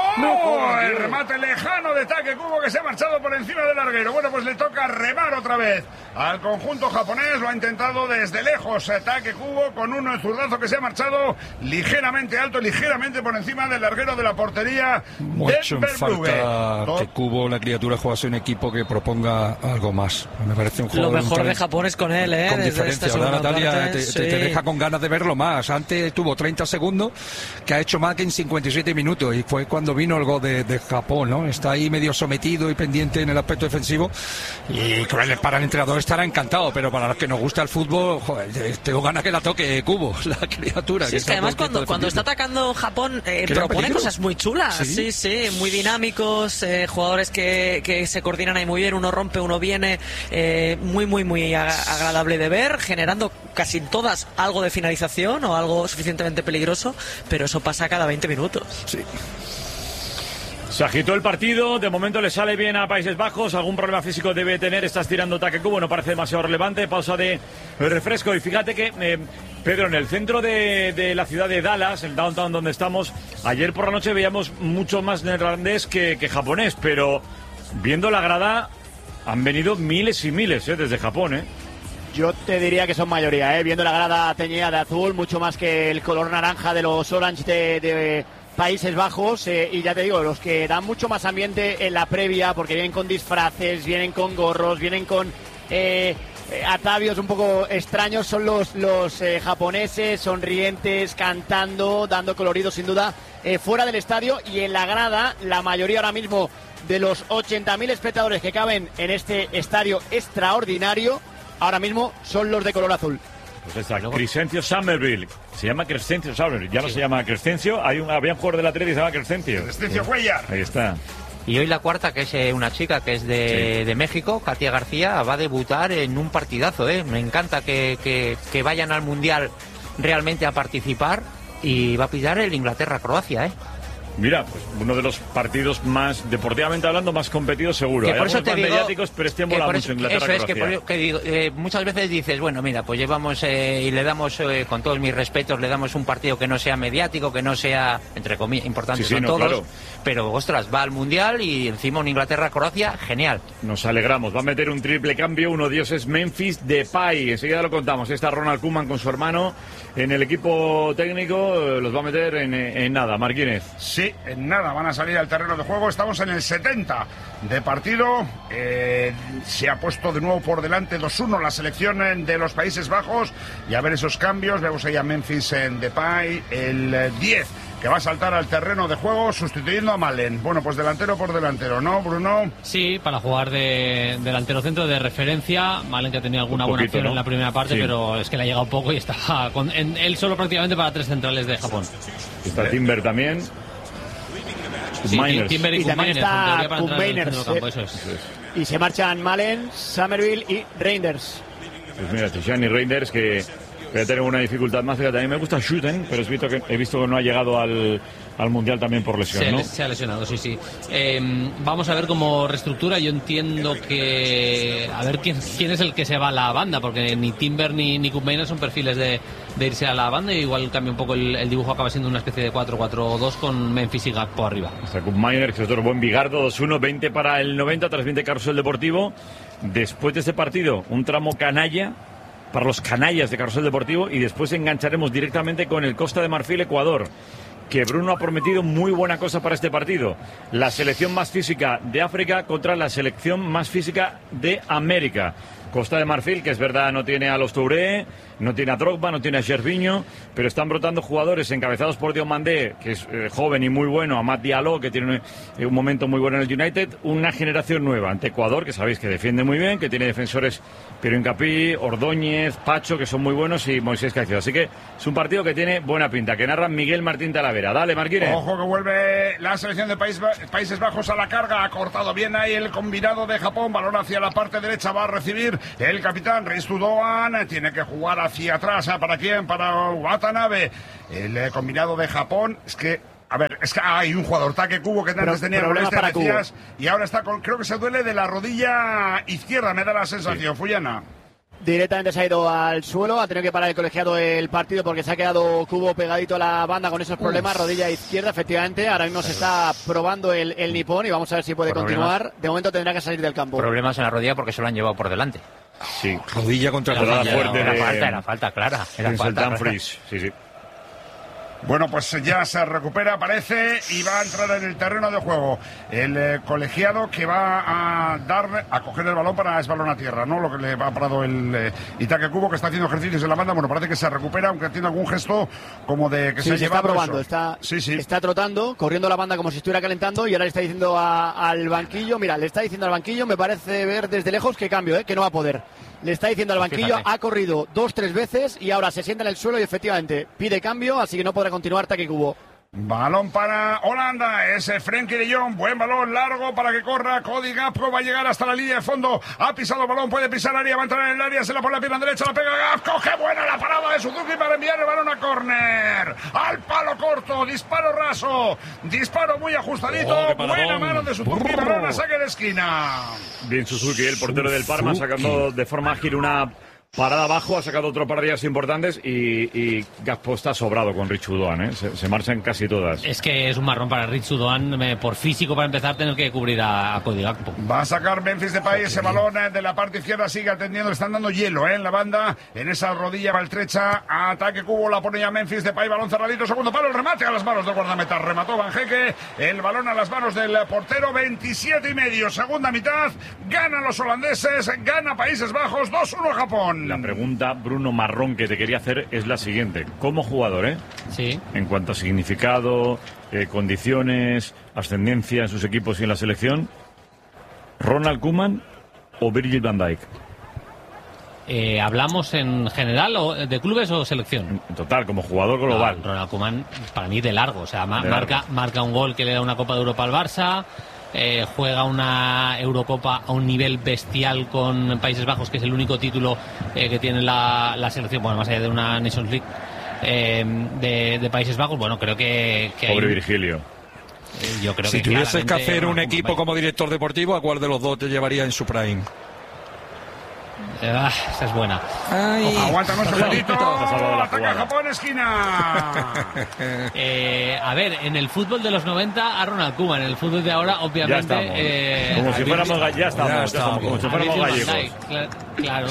¡Oh! El remate lejano de Take Kubo que se ha marchado por encima del larguero. Bueno, pues le toca remar otra vez al conjunto japonés. Lo ha intentado desde lejos Take Kubo con un zurdazo que se ha marchado ligeramente alto, ligeramente por encima del larguero de la portería. Mucho en falta que Kubo, la criatura, jugase un equipo que proponga algo más. Me parece un juego. Lo mejor de Japón es con él, ¿eh? Con diferencia, ¿verdad, Natalia? Parte, te, sí. te, te deja con ganas de verlo más. Antes tuvo treinta segundos, que ha hecho más que en cincuenta y siete minutos, y fue cuando vino el gol de, de Japón, ¿no? Está ahí medio sometido y pendiente en el aspecto defensivo, y para el entrenador estará encantado, pero para los que nos gusta el fútbol, joder, tengo ganas que la toque Kubo, la criatura. Sí, que es que además cuando, cuando está atacando Japón eh, propone peligro? cosas muy chulas, sí, sí, sí muy dinámicos, eh, jugadores que, que se coordinan ahí muy bien, uno rompe, uno viene, eh, muy, muy, muy agradable de ver, generando casi todas algo de finalización o algo suficientemente peligroso, pero eso pasa cada veinte minutos. Sí. Se agitó el partido, de momento le sale bien a Países Bajos, algún problema físico debe tener, está estirando Take Kubo, no parece demasiado relevante, pausa de refresco, y fíjate que, eh, Pedro, en el centro de, de la ciudad de Dallas, el downtown donde estamos, ayer por la noche veíamos mucho más neerlandés que, que japonés, pero viendo la grada han venido miles y miles eh, desde Japón, ¿eh? Yo te diría que son mayoría, ¿eh? Viendo la grada teñida de azul, mucho más que el color naranja de los Orange de... de... Países Bajos, eh, y ya te digo, los que dan mucho más ambiente en la previa, porque vienen con disfraces, vienen con gorros, vienen con eh, atavios un poco extraños, son los, los eh, japoneses, sonrientes, cantando, dando colorido sin duda, eh, fuera del estadio, y en la grada, la mayoría ahora mismo de los ochenta mil espectadores que caben en este estadio extraordinario, ahora mismo son los de color azul. Pues está, Crescencio Summerville. Se llama Crescencio Summerville. Ya no sí. se llama Crescencio. Hay un, había un jugador del Atlético que se llama Crescencio. Crescencio Cuellar. Ahí está. Y hoy la cuarta, que es eh, una chica que es de, sí. de México, Katia García, va a debutar en un partidazo, ¿eh? Me encanta que, que, que vayan al Mundial realmente a participar, y va a pillar el Inglaterra-Croacia, ¿eh? Mira, pues uno de los partidos más, deportivamente hablando, más competidos seguro. Que Hay por eso te digo, mediáticos, pero este mola mucho, Inglaterra. Eso es, que, por, que digo, eh, muchas veces dices, bueno, mira, pues llevamos eh, y le damos, eh, con todos mis respetos, le damos un partido que no sea mediático, que no sea, entre comillas, importante, sí, sí, son no, todos, claro. Pero, ostras, va al Mundial y encima un Inglaterra-Croacia, genial. Nos alegramos, va a meter un triple cambio, uno de ellos es Memphis Depay, enseguida lo contamos, está Ronald Koeman con su hermano en el equipo técnico, los va a meter en, en nada, Marquínez. Sí, en nada, van a salir al terreno de juego, estamos en el setenta de partido, eh, se ha puesto de nuevo por delante dos uno la selección de los Países Bajos, y a ver esos cambios, vemos ahí a Memphis en Depay, el diez que va a saltar al terreno de juego sustituyendo a Malen. Bueno, pues delantero por delantero, ¿no, Bruno? Sí, para jugar de delantero centro de referencia. Malen, que tenía alguna poquito, buena acción, ¿no?, en la primera parte, sí, pero es que le ha llegado poco y está con, en, él solo prácticamente para tres centrales de Japón. Está Timber también. Sí, Timber y, y también está Kuminers, eh, eso es. Y se marchan Malen, Summerville y Reinders. Pues mira, Tiziani Reinders, que voy a tener una dificultad más. Fíjate, a mí me gusta Schuten, pero he visto que, he visto que no ha llegado al, al Mundial también por lesión, se, ¿no? Se ha lesionado, sí, sí. Eh, vamos a ver cómo reestructura. Yo entiendo que... A ver quién, quién es el que se va a la banda, porque ni Timber ni, ni Kuminers son perfiles de, de irse a la banda. Y igual cambia un poco el, el dibujo, acaba siendo una especie de cuatro cuatro dos con Memphis y Gakpo arriba. Está Kuminers, que es otro buen Bigardo, dos uno, veinte para el noventa, tras veinte Carrusel Deportivo. Después de este partido, un tramo canalla para los canallas de Carrusel Deportivo, y después engancharemos directamente con el Costa de Marfil Ecuador, que Bruno ha prometido muy buena cosa para este partido. La selección más física de África contra la selección más física de América. Costa de Marfil, que es verdad, no tiene a los Touré, no tiene a Drogba, no tiene a Gervinho, pero están brotando jugadores encabezados por Diomandé, que es eh, joven y muy bueno, a Matt Diallo, que tiene un, eh, un momento muy bueno en el United, una generación nueva ante Ecuador, que sabéis que defiende muy bien, que tiene defensores Piero Incapí, Ordóñez, Pacho, que son muy buenos, y Moisés Caicedo. Así que es un partido que tiene buena pinta, que narra Miguel Martín Talavera. Dale, Marquínez. Ojo que vuelve la selección de País, Países Bajos a la carga, ha cortado bien ahí el combinado de Japón, balón hacia la parte derecha, va a recibir el capitán Reistu Doan, tiene que jugar hacia atrás. ¿Para quién? Para Watanabe. El eh, combinado de Japón, es que, a ver, es que hay un jugador, Take Kubo, que antes tenía problemas para decías, y ahora está con, creo que se duele de la rodilla izquierda, me da la sensación, sí. Fuyana. Directamente se ha ido al suelo, ha tenido que parar el colegiado el partido porque se ha quedado Kubo pegadito a la banda con esos problemas, Uf. rodilla izquierda, efectivamente. Ahora mismo se está probando el, el nipón y vamos a ver si puede problemas. continuar. De momento tendrá que salir del campo. Problemas en la rodilla porque se lo han llevado por delante. Sí, rodilla contra rodilla. Fuerte era de... falta, era falta clara. Era falta, clara. Sí, sí. Bueno, pues ya se recupera, parece, y va a entrar en el terreno de juego el eh, colegiado que va a dar, a coger el balón para es balón a tierra, ¿no? Lo que le ha parado el eh, Itaque Kubo, que está haciendo ejercicios en la banda. Bueno, parece que se recupera, aunque tiene algún gesto como de que sí, se ha se llevado está probando, eso. está, sí, sí. está trotando, corriendo la banda como si estuviera calentando, y ahora le está diciendo a, al banquillo, mira, le está diciendo al banquillo, me parece ver desde lejos que cambio, ¿eh? que no va a poder. Le está diciendo al banquillo, Fíjate. ha corrido dos, tres veces y ahora se sienta en el suelo y efectivamente pide cambio, así que no podrá continuar Itaque Kubo. Balón para Holanda, es Frenkie de Jong, buen balón largo para que corra Cody Gakpo, va a llegar hasta la línea de fondo, ha pisado el balón, puede pisar área, va a entrar en el área, se la pone la pierna derecha, la pega Gakpo, qué buena la parada de Suzuki para enviar el balón a córner, al palo corto, disparo raso, disparo muy ajustadito, oh, buena mano de Suzuki, balón a saque de esquina. Bien Suzuki, el portero del Parma, sacando de forma ágil una parada abajo, ha sacado otro par de días importantes y, y Gakpo está sobrado con Richu Doan, ¿eh? se, se marchan casi todas. Es que es un marrón para Richu Doan, eh, por físico para empezar, tener que cubrir a, a Cody Gakpo. Va a sacar Memphis Depay ese balón eh, de la parte izquierda, sigue atendiendo, le están dando hielo eh, en la banda, en esa rodilla maltrecha, ataque Kubo, la pone ya Memphis Depay, balón cerradito, segundo palo, el remate a las manos del guardameta, remató Vanjeque, el balón a las manos del portero, veintisiete y medio, segunda mitad, ganan los holandeses, gana Países Bajos, dos uno Japón. La pregunta, Bruno Marrón, que te quería hacer es la siguiente. Como jugador, ¿eh? Sí. En cuanto a significado, eh, condiciones, ascendencia en sus equipos y en la selección, ¿Ronald Koeman o Virgil van Dijk? Eh, ¿Hablamos en general o de clubes o selección? En total, como jugador global. No, Ronald Koeman, para mí, de largo. O sea, ma- de marca, largo. marca un gol que le da una Copa de Europa al Barça. Eh, juega una Eurocopa a un nivel bestial con Países Bajos, que es el único título eh, que tiene la, la selección, bueno, más allá de una Nations League eh, de, de Países Bajos. Bueno, creo que, que Pobre hay, Virgilio. Eh, yo creo si que tuvieses que hacer un equipo Koeman. como director deportivo, ¿a cuál de los dos te llevaría en su prime? Ah, esa es buena. Ay. Aguántanos un segundito. Ataca Japón, esquina. eh, a ver, en el fútbol de los noventa a Ronald Koeman, en el fútbol de ahora, obviamente. Ya estamos. Eh, como si fuéramos, Virgil, ya estamos, ya estamos, como si fuéramos Virgil van gallegos. Dijk, claro.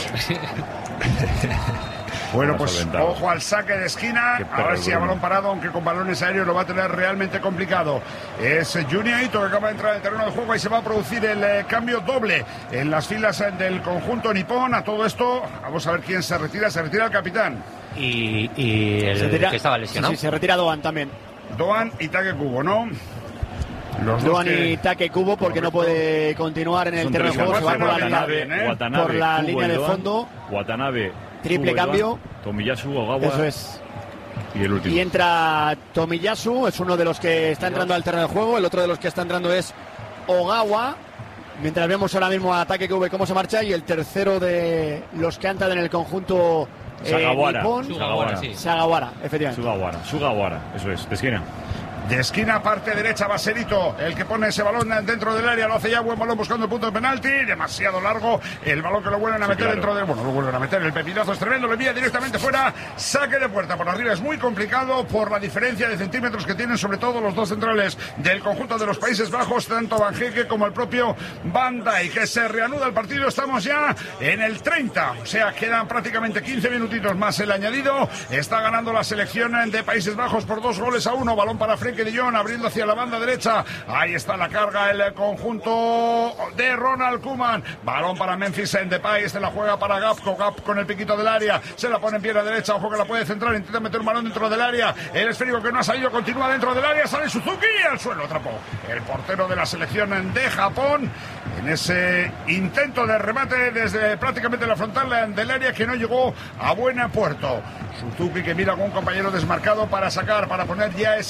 Bueno, pues ojo al saque de esquina, a ver si a balón parado, aunque con balones aéreos lo va a tener realmente complicado. Es Junior Ito que acaba de entrar en el terreno de juego y se va a producir el eh, cambio doble en las filas eh, del conjunto nipón. A todo esto, vamos a ver quién se retira. Se retira el capitán. Y, y el se retira, que estaba lesionado. Sí, sí, se retira Doan también. Doan y Itaque Kubo, ¿no? Los Doan que... y Itaque Kubo porque no puede continuar en el terreno de juego. Se va por la Watanabe, línea, Watanabe, por la Kubo línea y de Doan, fondo. Watanabe, Triple Kubo y cambio. Doan, Tomiyasu, Ogawa. Eso es. Y el último. Y entra Tomiyasu, es uno de los que está entrando al terreno de juego. El otro de los que está entrando es Ogawa. Mientras vemos ahora mismo a Itaque Kubo cómo se marcha. Y el tercero de los que han entrado en el conjunto eh, Sagawara. nipón. Sugawara, sí. Sagawara, efectivamente. Sugawara, Sugawara, eso es, de esquina. De esquina, parte derecha, Baserito, el que pone ese balón dentro del área, lo hace ya, buen balón buscando el punto de penalti, demasiado largo, el balón que lo vuelven a sí, meter claro. dentro de... Bueno, lo vuelven a meter, el pepinazo es tremendo, lo envía directamente fuera, saque de puerta por arriba, es muy complicado por la diferencia de centímetros que tienen, sobre todo los dos centrales del conjunto de los Países Bajos, tanto Vanjeque como el propio Van Dijk, que se reanuda el partido, estamos ya en el treinta, o sea, quedan prácticamente quince minutitos más el añadido, está ganando la selección de Países Bajos por dos goles a uno, balón para Frenkie de Jong, abriendo hacia la banda derecha, ahí está la carga, el conjunto de Ronald Koeman, balón para Memphis Depay, este la juega para Gakpo, Gakpo con el piquito del área, se la pone en pierna derecha, ojo que la puede centrar, intenta meter un balón dentro del área, el esférico que no ha salido, continúa dentro del área, sale Suzuki y al suelo atrapó el portero de la selección de Japón, en ese intento de remate desde prácticamente la frontal del área que no llegó a buen puerto. Suzuki que mira a un compañero desmarcado para sacar, para poner ya ese balón en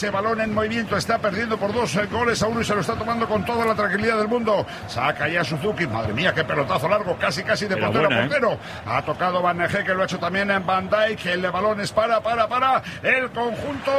en movimiento, está perdiendo por dos goles a uno y se lo está tomando con toda la tranquilidad del mundo. Saca ya Suzuki, madre mía, qué pelotazo largo, casi casi de portero a portero. ¿eh? Ha tocado Van G, que lo ha hecho también en Van Dijk. El de balón es para, para, para el conjunto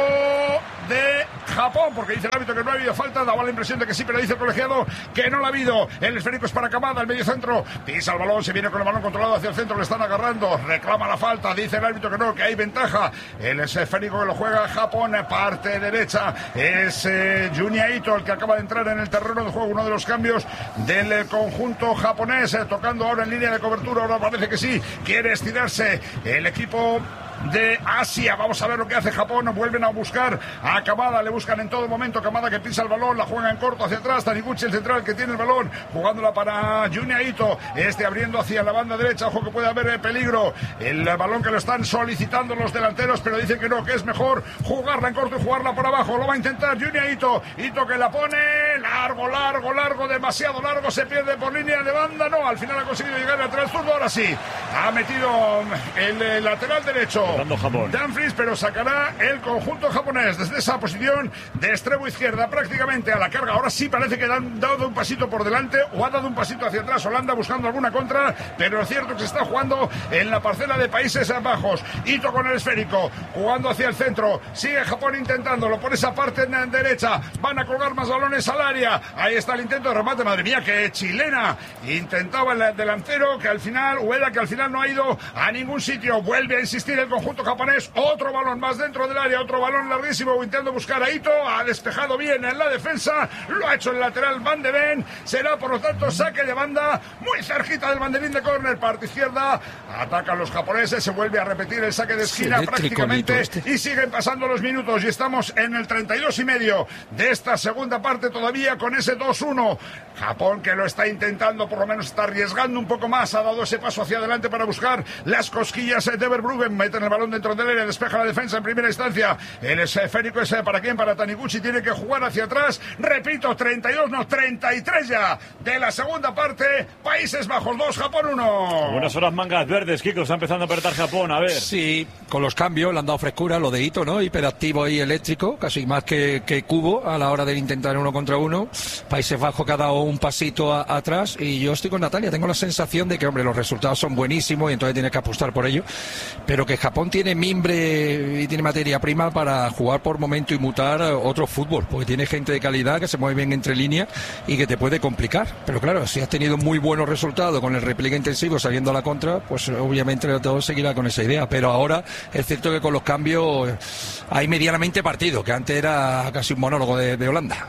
de Japón, porque dice el árbitro que no ha habido falta. Daba la impresión de que sí, pero dice el colegiado que no la ha habido. El esférico es para Kamada, el medio centro. Pisa el balón, se viene con el balón controlado hacia el centro, le están agarrando. Reclama la falta, dice el árbitro que no, que hay ventaja. El esférico que lo juega Japón, parte derecha. Es eh, Junya Ito el que acaba de entrar en el terreno de juego, uno de los cambios del eh, conjunto japonés, eh, tocando ahora en línea de cobertura. Ahora parece que sí, quiere estirarse el equipo de Asia. Vamos a ver lo que hace Japón. Vuelven a buscar a Kamada, le buscan en todo momento. Kamada que pisa el balón, la juega en corto hacia atrás. Taniguchi, el central, que tiene el balón, jugándola para Junya Ito, este abriendo hacia la banda derecha. Ojo que puede haber peligro. El balón que lo están solicitando los delanteros, pero dicen que no, que es mejor jugarla en corto y jugarla por abajo. Lo va a intentar Junya Ito. Ito que la pone largo, largo, largo, demasiado largo. Se pierde por línea de banda. No, al final ha conseguido llegar atrás zurdo. Ahora sí, ha metido el, el lateral derecho Dumfries, pero sacará el conjunto japonés desde esa posición de extremo izquierda prácticamente a la carga. Ahora sí parece que han dado un pasito por delante o ha dado un pasito hacia atrás Holanda buscando alguna contra, pero es cierto que se está jugando en la parcela de Países Bajos. Ito con el esférico, jugando hacia el centro, sigue Japón intentándolo por esa parte derecha, van a colgar más balones al área. Ahí está el intento de remate, madre mía, que chilena intentaba el delantero, que al final, Ueda, que al final no ha ido a ningún sitio. Vuelve a insistir el conjunto japonés, otro balón más dentro del área, otro balón larguísimo, intentando buscar a Ito, ha despejado bien en la defensa, lo ha hecho el lateral Van de Ven, será por lo tanto saque de banda, muy cerquita del banderín de córner, parte izquierda, atacan los japoneses, se vuelve a repetir el saque de esquina sí, prácticamente, este. Y siguen pasando los minutos y estamos en el treinta y dos y medio de esta segunda parte todavía con ese dos uno. Japón que lo está intentando, por lo menos está arriesgando un poco más, ha dado ese paso hacia adelante para buscar las cosquillas de Verbruggen, meten el balón dentro del área, despeja la defensa en primera instancia. El esférico es para quién, para Taniguchi, tiene que jugar hacia atrás. Repito, treinta y dos, no, treinta y tres ya de la segunda parte. Países Bajos dos, Japón uno. Buenas horas, mangas verdes, Kiko, está empezando a apretar Japón, a ver. Sí, con los cambios le han dado frescura, lo de Ito, ¿no? Hiperactivo y eléctrico, casi más que, que Kubo a la hora de intentar uno contra uno. Países Bajos que ha dado un pasito a, atrás y yo estoy con Natalia, tengo la sensación de que, hombre, los resultados son buenísimos y entonces tiene que apostar por ello, pero que Japón tiene mimbre y tiene materia prima para jugar por momento y mutar otro fútbol, porque tiene gente de calidad que se mueve bien entre líneas y que te puede complicar. Pero claro, si has tenido muy buenos resultados con el repliegue intensivo saliendo a la contra, pues obviamente todo seguirá con esa idea. Pero ahora es cierto que con los cambios hay medianamente partido, que antes era casi un monólogo de, de Holanda.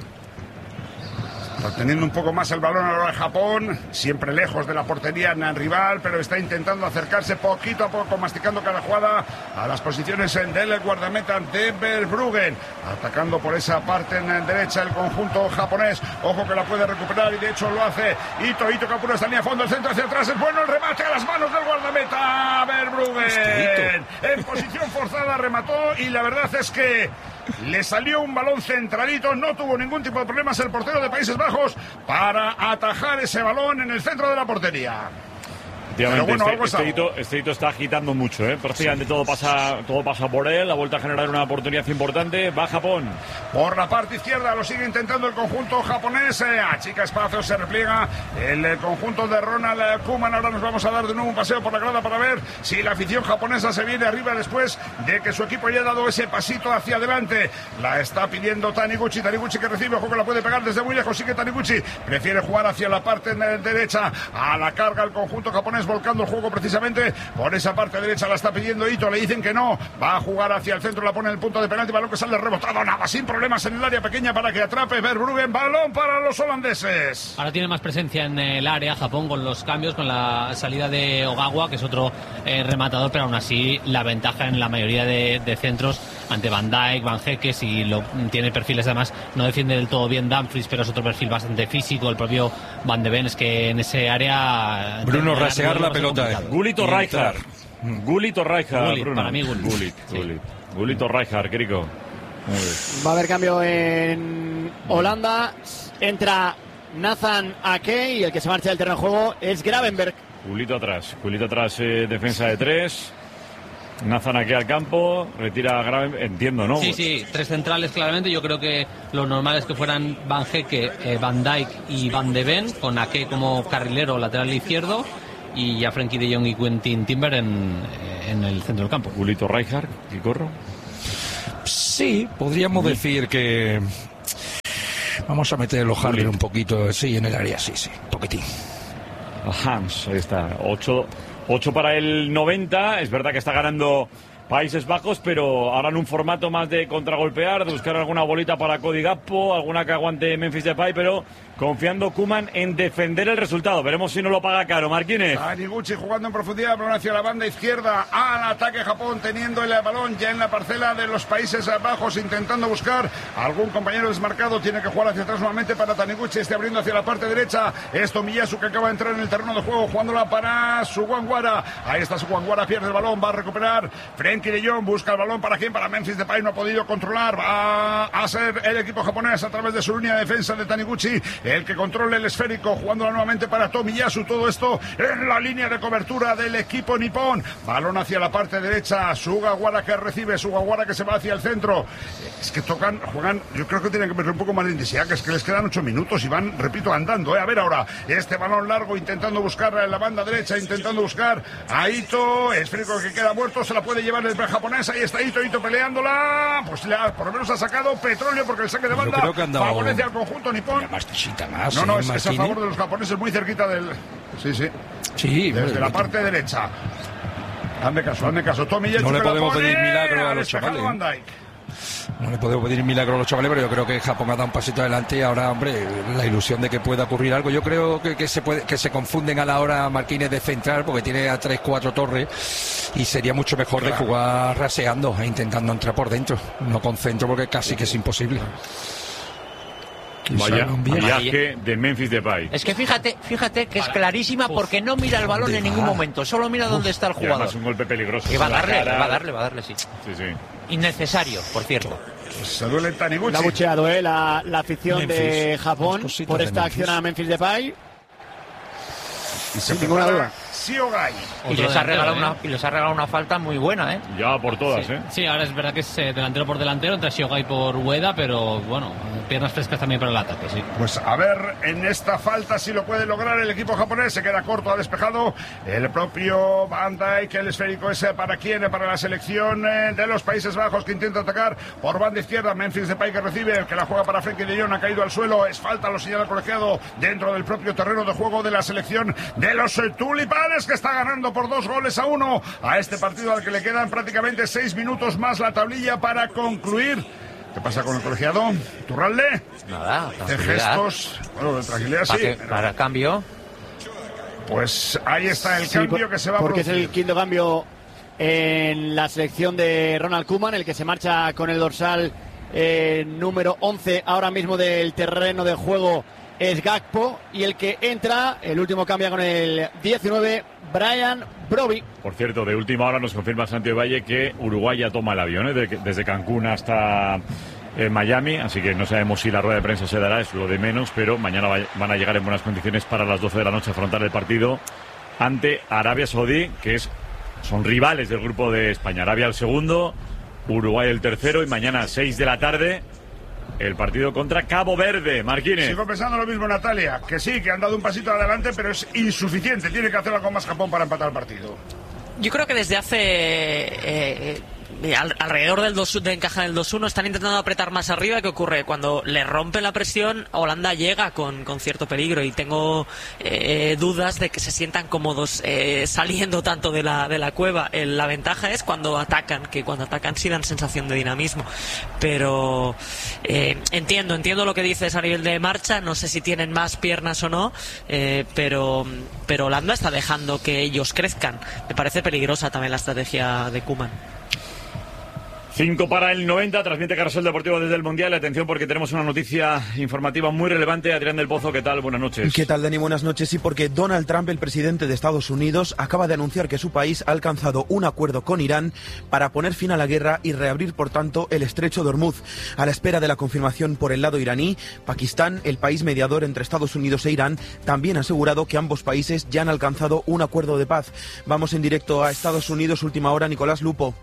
Teniendo un poco más el balón ahora de Japón, siempre lejos de la portería rival, pero está intentando acercarse poquito a poco, masticando cada jugada a las posiciones del guardameta de Verbruggen, atacando por esa parte en derecha el conjunto japonés. Ojo que la puede recuperar y de hecho lo hace Ito. Ito que apura esta línea a fondo, el centro hacia atrás, es bueno el remate a las manos del guardameta Verbruggen. En posición forzada remató y la verdad es que le salió un balón centradito, no tuvo ningún tipo de problemas el portero de Países Bajos para atajar ese balón en el centro de la portería. Efectivamente, bueno, este, este, hito, este hito está agitando mucho, ¿eh? Prácticamente sí, todo pasa, todo pasa por él, ha vuelto a generar una oportunidad importante, va Japón. Por la parte izquierda lo sigue intentando el conjunto japonés, eh, achica espacio, se repliega el, el conjunto de Ronald Koeman. Ahora nos vamos a dar de nuevo un paseo por la grada para ver si la afición japonesa se viene arriba después de que su equipo haya dado ese pasito hacia adelante. La está pidiendo Taniguchi, Taniguchi que recibe, ojo que la puede pegar desde muy lejos, sigue Taniguchi, prefiere jugar hacia la parte derecha, a la carga el conjunto japonés, volcando el juego precisamente por esa parte derecha, la está pidiendo Ito, le dicen que no, va a jugar hacia el centro, la pone en el punto de penalti, balón que sale rebotado, nada, sin problemas en el área pequeña para que atrape Verbruggen, balón para los holandeses. Ahora tiene más presencia en el área Japón con los cambios, con la salida de Ogawa, que es otro eh, rematador, pero aún así la ventaja en la mayoría de, de centros ante Van Dijk, Van Hekke, si lo, tiene perfiles además, no defiende del todo bien Dumfries, pero es otro perfil bastante físico, el propio Van de Ven, es que en ese área Bruno rasear la pelota, eh. Gulito Rijkaard. Gulito Rijkaard, Gullit, Bruno. Para mí Gullit. Gullit, sí. Gullit. Gulito Rijkaard, Kirico. Va a haber cambio en Holanda. Entra Nathan Ake y el que se marcha del terreno de juego es Gravenberg. Gulito atrás. Gulito atrás, eh, defensa de tres. Nazan aquí al campo, retira grave, entiendo, ¿no? Sí, sí, tres centrales claramente. Yo creo que lo normal es que fueran Van Hecke, eh, Van Dijk y Van de Ven, con Ake como carrilero lateral izquierdo y ya Frenkie de Jong y Quentin Timber en, en el centro del campo. Gulito Rijkaard, ¿y corro? Sí, podríamos decir que vamos a meter los Harley un poquito, sí, en el área, sí, sí, un poquitín. Hans, ahí está, ocho para el noventa, es verdad que está ganando Países Bajos, pero ahora en un formato más de contragolpear, de buscar alguna bolita para Cody Gakpo, alguna que aguante Memphis Depay, pero confiando Koeman en defender el resultado. Veremos si no lo paga caro. Marquínez. Taniguchi jugando en profundidad, balón hacia la banda izquierda, al ataque Japón, teniendo el balón ya en la parcela de los Países Bajos, intentando buscar algún compañero desmarcado. Tiene que jugar hacia atrás nuevamente para Taniguchi, este abriendo hacia la parte derecha. Esto Miyasu, que acaba de entrar en el terreno de juego, jugándola para Sugawara. Ahí está Sugawara, pierde el balón, va a recuperar Frenkie de Jong, busca el balón para quién, para Memphis Depay, no ha podido controlar. Va a ser el equipo japonés a través de su línea de defensa de Taniguchi el que controle el esférico, jugándola nuevamente para Tomiyasu. Todo esto en la línea de cobertura del equipo nipón. Balón hacia la parte derecha, Sugawara que recibe, Sugawara que se va hacia el centro. Es que tocan, juegan, yo creo que tienen que meter un poco más de intensidad, que es que les quedan ocho minutos y van, repito, andando. ¿eh? A ver ahora, este balón largo intentando buscar en la banda derecha, intentando buscar a Ito, esférico que queda muerto, se la puede llevar el japonés. Ahí está Ito, Ito peleándola, pues le ha, por lo menos ha sacado petróleo, porque el saque de banda favorece al conjunto nipón. Más más, no, no, ¿eh, es, es a favor de los japoneses, muy cerquita del... Sí, sí. Sí. Desde bueno, la parte no... derecha. Hazme caso, hazme caso. Tommy no le podemos pedir milagro a los chavales. No le podemos pedir milagro a los chavales, pero yo creo que Japón ha dado un pasito adelante y ahora, hombre, la ilusión de que pueda ocurrir algo. Yo creo que, que se puede, que se confunden a la hora Marquínez de central, porque tiene a tres, cuatro torres y sería mucho mejor claro. de jugar raseando e intentando entrar por dentro, no con centro, porque casi que es imposible. Vaya viaje de Memphis Depay. Es que fíjate, fíjate que es clarísima porque no mira el balón en ningún momento, solo mira dónde está el jugador. Es un golpe peligroso. Que va a darle, va a darle, va a darle, sí. Sí, sí. Innecesario, por cierto. Pues se duele Taniguchi. La ha bucheado, ¿eh? La, la afición Memphis. de Japón por esta de acción a Memphis Depay. Y sin ninguna duda. Siogai. Y les, ha regalado una, y les ha regalado una falta muy buena, ¿eh? Ya por todas, sí. ¿eh? Sí, ahora es verdad que es eh, delantero por delantero, entre Siogai por Ueda, pero bueno, piernas frescas también para el ataque, sí. Pues a ver, en esta falta si lo puede lograr el equipo japonés, se queda corto, ha despejado el propio Van Dijk, el esférico ese para quién, para la selección de los Países Bajos que intenta atacar por banda izquierda, Memphis Depay que recibe, el que la juega para Frenkie de Jong, ha caído al suelo, es falta, lo señala el colegiado dentro del propio terreno de juego de la selección de los tulipanes, que está ganando por dos goles a uno a este partido al que le quedan prácticamente seis minutos más la tablilla para concluir. ¿Qué pasa con el colegiado? ¿Turralde? Nada, de gestos, bueno, de tranquilidad sí. Para, para cambio. Pues ahí está el sí, cambio que se va a porque producir. Es el quinto cambio en la selección de Ronald Koeman, el que se marcha con el dorsal eh, número once ahora mismo del terreno de juego es Gakpo, y el que entra, el último cambia con el diecinueve, Brian Brobbey. Por cierto, de última hora nos confirma Santiago Valle que Uruguay ya toma el avión, ¿eh? desde Cancún hasta eh, Miami, así que no sabemos si la rueda de prensa se dará, es lo de menos, pero mañana va, van a llegar en buenas condiciones para las doce de la noche a afrontar el partido ante Arabia Saudí, que es, son rivales del grupo de España. Arabia el segundo, Uruguay el tercero, y mañana a seis de la tarde el partido contra Cabo Verde. Marquínez. Sigo pensando lo mismo, Natalia, que sí, que han dado un pasito adelante, pero es insuficiente. Tiene que hacer algo más Japón para empatar el partido. Yo creo que desde hace eh, eh, al, alrededor del dos, de encajar el dos uno están intentando apretar más arriba. ¿Qué ocurre? Cuando le rompen la presión, Holanda llega con, con cierto peligro, y tengo eh, dudas de que se sientan cómodos eh, saliendo tanto de la, de la cueva. Eh, la ventaja es cuando atacan, que cuando atacan sí dan sensación de dinamismo, pero eh, entiendo, entiendo lo que dices a nivel de marcha, no sé si tienen más piernas o no, eh, pero, pero Holanda está dejando que ellos crezcan. Me parece peligrosa también la estrategia de Koeman. cinco para el noventa, transmite Carrusel Deportivo desde el Mundial. Atención porque tenemos una noticia informativa muy relevante. Adrián del Pozo, ¿qué tal? Buenas noches. ¿Qué tal, Dani? Buenas noches. Sí, porque Donald Trump, el presidente de Estados Unidos, acaba de anunciar que su país ha alcanzado un acuerdo con Irán para poner fin a la guerra y reabrir, por tanto, el estrecho de Hormuz. A la espera de la confirmación por el lado iraní, Pakistán, el país mediador entre Estados Unidos e Irán, también ha asegurado que ambos países ya han alcanzado un acuerdo de paz. Vamos en directo a Estados Unidos, última hora, Nicolás Lupo.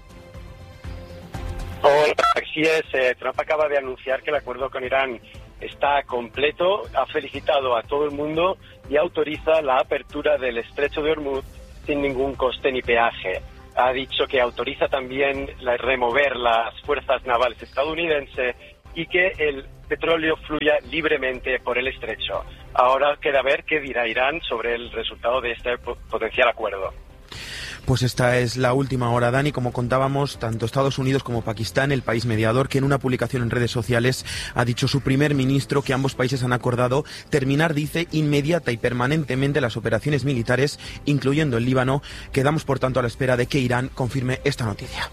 Hola, así es. Eh, Trump acaba de anunciar que el acuerdo con Irán está completo, ha felicitado a todo el mundo y autoriza la apertura del estrecho de Hormuz sin ningún coste ni peaje. Ha dicho que autoriza también la, remover las fuerzas navales estadounidenses y que el petróleo fluya libremente por el estrecho. Ahora queda ver qué dirá Irán sobre el resultado de este potencial acuerdo. Pues esta es la última hora, Dani. Como contábamos, tanto Estados Unidos como Pakistán, el país mediador, que en una publicación en redes sociales ha dicho su primer ministro que ambos países han acordado terminar, dice, inmediata y permanentemente las operaciones militares, incluyendo el Líbano. Quedamos, por tanto, a la espera de que Irán confirme esta noticia.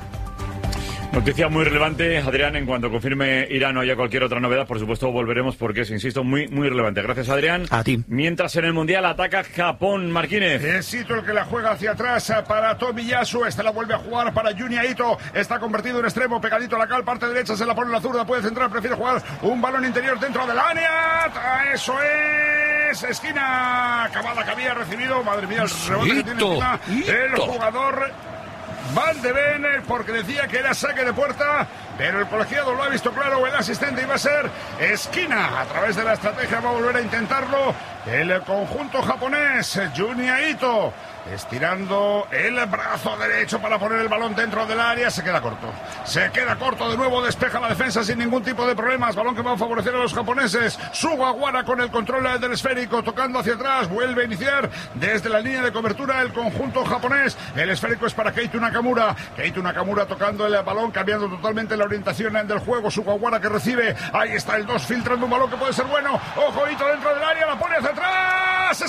Noticia muy relevante, Adrián. En cuanto confirme Irán o haya cualquier otra novedad, por supuesto volveremos porque es, insisto, muy muy relevante. Gracias, Adrián. A ti. Mientras en el Mundial ataca Japón, Marquínez. Es Ito el que la juega hacia atrás para Tomiyasu. Esta la vuelve a jugar para Junya Ito. Está convertido en extremo, pegadito a la cal, parte derecha, se la pone la zurda, puede centrar, prefiere jugar un balón interior dentro del área. Eso es. Esquina. Kamada que había recibido. Madre mía, el rebote que tiene encima el jugador Van de Ven, porque decía que era saque de puerta, pero el colegiado lo ha visto claro, el asistente iba a ser esquina. A través de la estrategia va a volver a intentarlo el conjunto japonés. Junya Ito estirando el brazo derecho para poner el balón dentro del área. Se queda corto. Se queda corto de nuevo. Despeja la defensa sin ningún tipo de problemas. Balón que va a favorecer a los japoneses. Sugawara con el control del esférico. Tocando hacia atrás. Vuelve a iniciar desde la línea de cobertura el conjunto japonés. El esférico es para Keito Nakamura. Keito Nakamura tocando el balón. Cambiando totalmente la orientación del juego. Sugawara que recibe. Ahí está el dos filtrando un balón que puede ser bueno. Ojo, Ito dentro del área. La pone hacia atrás.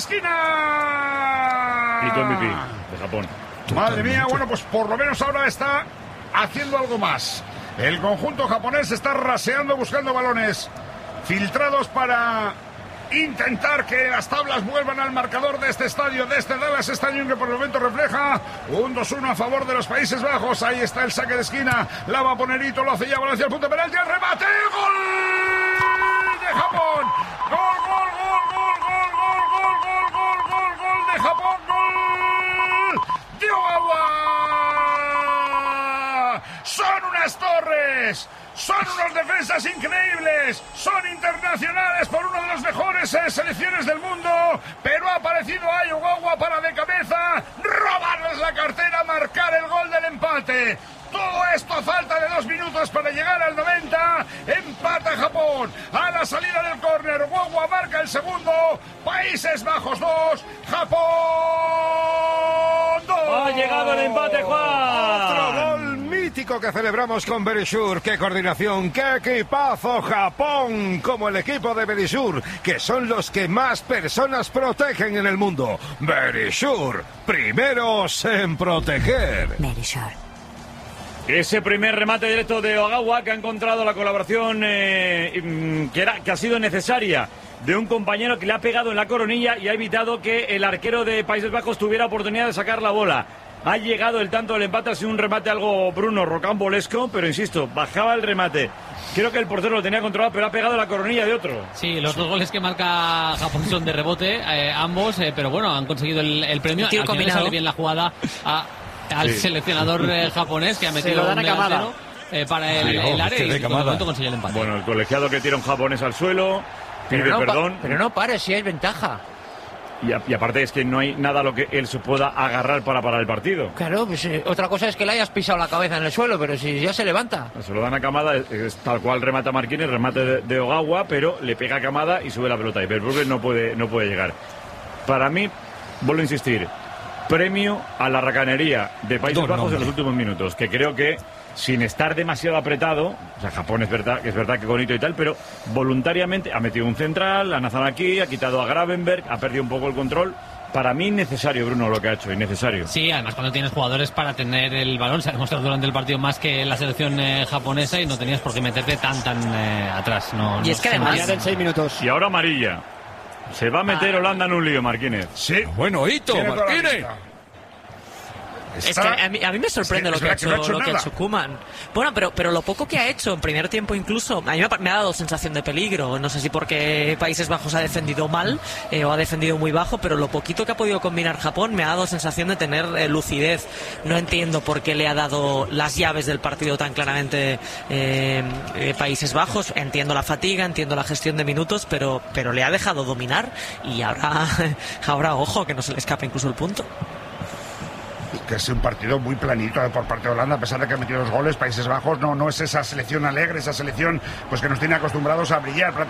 Esquina. Ito M V P de Japón. Madre mía, bueno, pues por lo menos ahora está haciendo algo más. El conjunto japonés está raseando, buscando balones filtrados para intentar que las tablas vuelvan al marcador de este estadio, de este Dallas Stadium, que por el momento refleja un dos uno a favor de los Países Bajos. Ahí está el saque de esquina, la va a poner Ito, lo hace ya Valencia, el punto de penalti, el remate, ¡gol de Japón! ¡Gol, gol, gol, gol, gol, gol, gol, gol, gol, gol, gol de Japón! ¡Gol de Ogawa! ¡Son unas torres! Son unos defensas increíbles, son internacionales por una de las mejores eh, selecciones del mundo, pero ha aparecido ahí Ogawa para de cabeza robarles la cartera, marcar el gol del empate. Todo esto a falta de dos minutos para llegar al noventa. Empata Japón a la salida del córner. Ogawa marca el segundo. Países Bajos dos, Japón dos. Ha llegado el empate, Juan. Otro gol mítico que celebramos con Verisur. ¡Qué coordinación! ¡Qué equipazo! Japón, como el equipo de Verisur, que son los que más personas protegen en el mundo. Verisur, primeros en proteger. Verisur. Ese primer remate directo de Ogawa, que ha encontrado la colaboración eh, que, era, que ha sido necesaria de un compañero que le ha pegado en la coronilla y ha evitado que el arquero de Países Bajos tuviera oportunidad de sacar la bola. Ha llegado el tanto del empate, ha sido un remate algo Bruno rocambolesco, pero insisto, bajaba el remate. Creo que el portero lo tenía controlado, pero ha pegado la coronilla de otro. Sí, los dos goles que marca Japón son de rebote, eh, ambos, eh, pero bueno, han conseguido el, el premio. Tío, al final combinado. sale bien la jugada a, al Sí. seleccionador eh, japonés, que ha metido Se lo dan un a Kamada. delantero eh, para el, Sí, el oh, área que y de por el Kamada. momento consigue el empate. Bueno, el colegiado que tira un japonés al suelo, pide Pero no, pa- perdón. pero no pares, si hay ventaja. Y, a- y aparte es que no hay nada a lo que él se pueda agarrar para parar el partido. Claro, pues eh, otra cosa es que le hayas pisado la cabeza en el suelo, pero si ya se levanta. Se lo dan a Kamada, es, es tal cual remata Marquínez, remate de, de Ogawa, pero le pega a Kamada y sube la pelota. Y Verbrugge no puede, no puede llegar. Para mí, vuelvo a insistir, premio a la racanería de Países No, Bajos no, en los últimos minutos, que creo que sin estar demasiado apretado, o sea, Japón es verdad, es verdad que bonito y tal, pero voluntariamente ha metido un central, ha Nazan aquí, ha quitado a Gravenberg, ha perdido un poco el control Para mí innecesario, Bruno, lo que ha hecho, innecesario. Sí, además cuando tienes jugadores para tener el balón, se ha demostrado durante el partido más que la selección eh, japonesa y no tenías por qué meterte tan tan eh, atrás. No, y no es que además... en seis minutos. Y ahora amarilla. Se va a meter ah. Holanda en un lío, Martínez. Sí. Bueno, Hito, Martínez. Es que a mí, a mí me sorprende es que, lo, que ha hecho, no ha hecho lo que ha hecho Koeman. Bueno, pero, pero lo poco que ha hecho en primer tiempo incluso, a mí me ha, me ha dado sensación de peligro. No sé si porque Países Bajos ha defendido mal eh, o ha defendido muy bajo, pero lo poquito que ha podido combinar Japón me ha dado sensación de tener eh, lucidez. No entiendo por qué le ha dado las llaves del partido tan claramente eh, eh, Países Bajos. Entiendo la fatiga, entiendo la gestión de minutos, pero, pero le ha dejado dominar y ahora, ahora ojo, que no se le escape incluso el punto. Que es un partido muy planito por parte de Holanda, a pesar de que ha metido dos goles. Países Bajos no, no es esa selección alegre, esa selección pues que nos tiene acostumbrados a brillar prácticamente.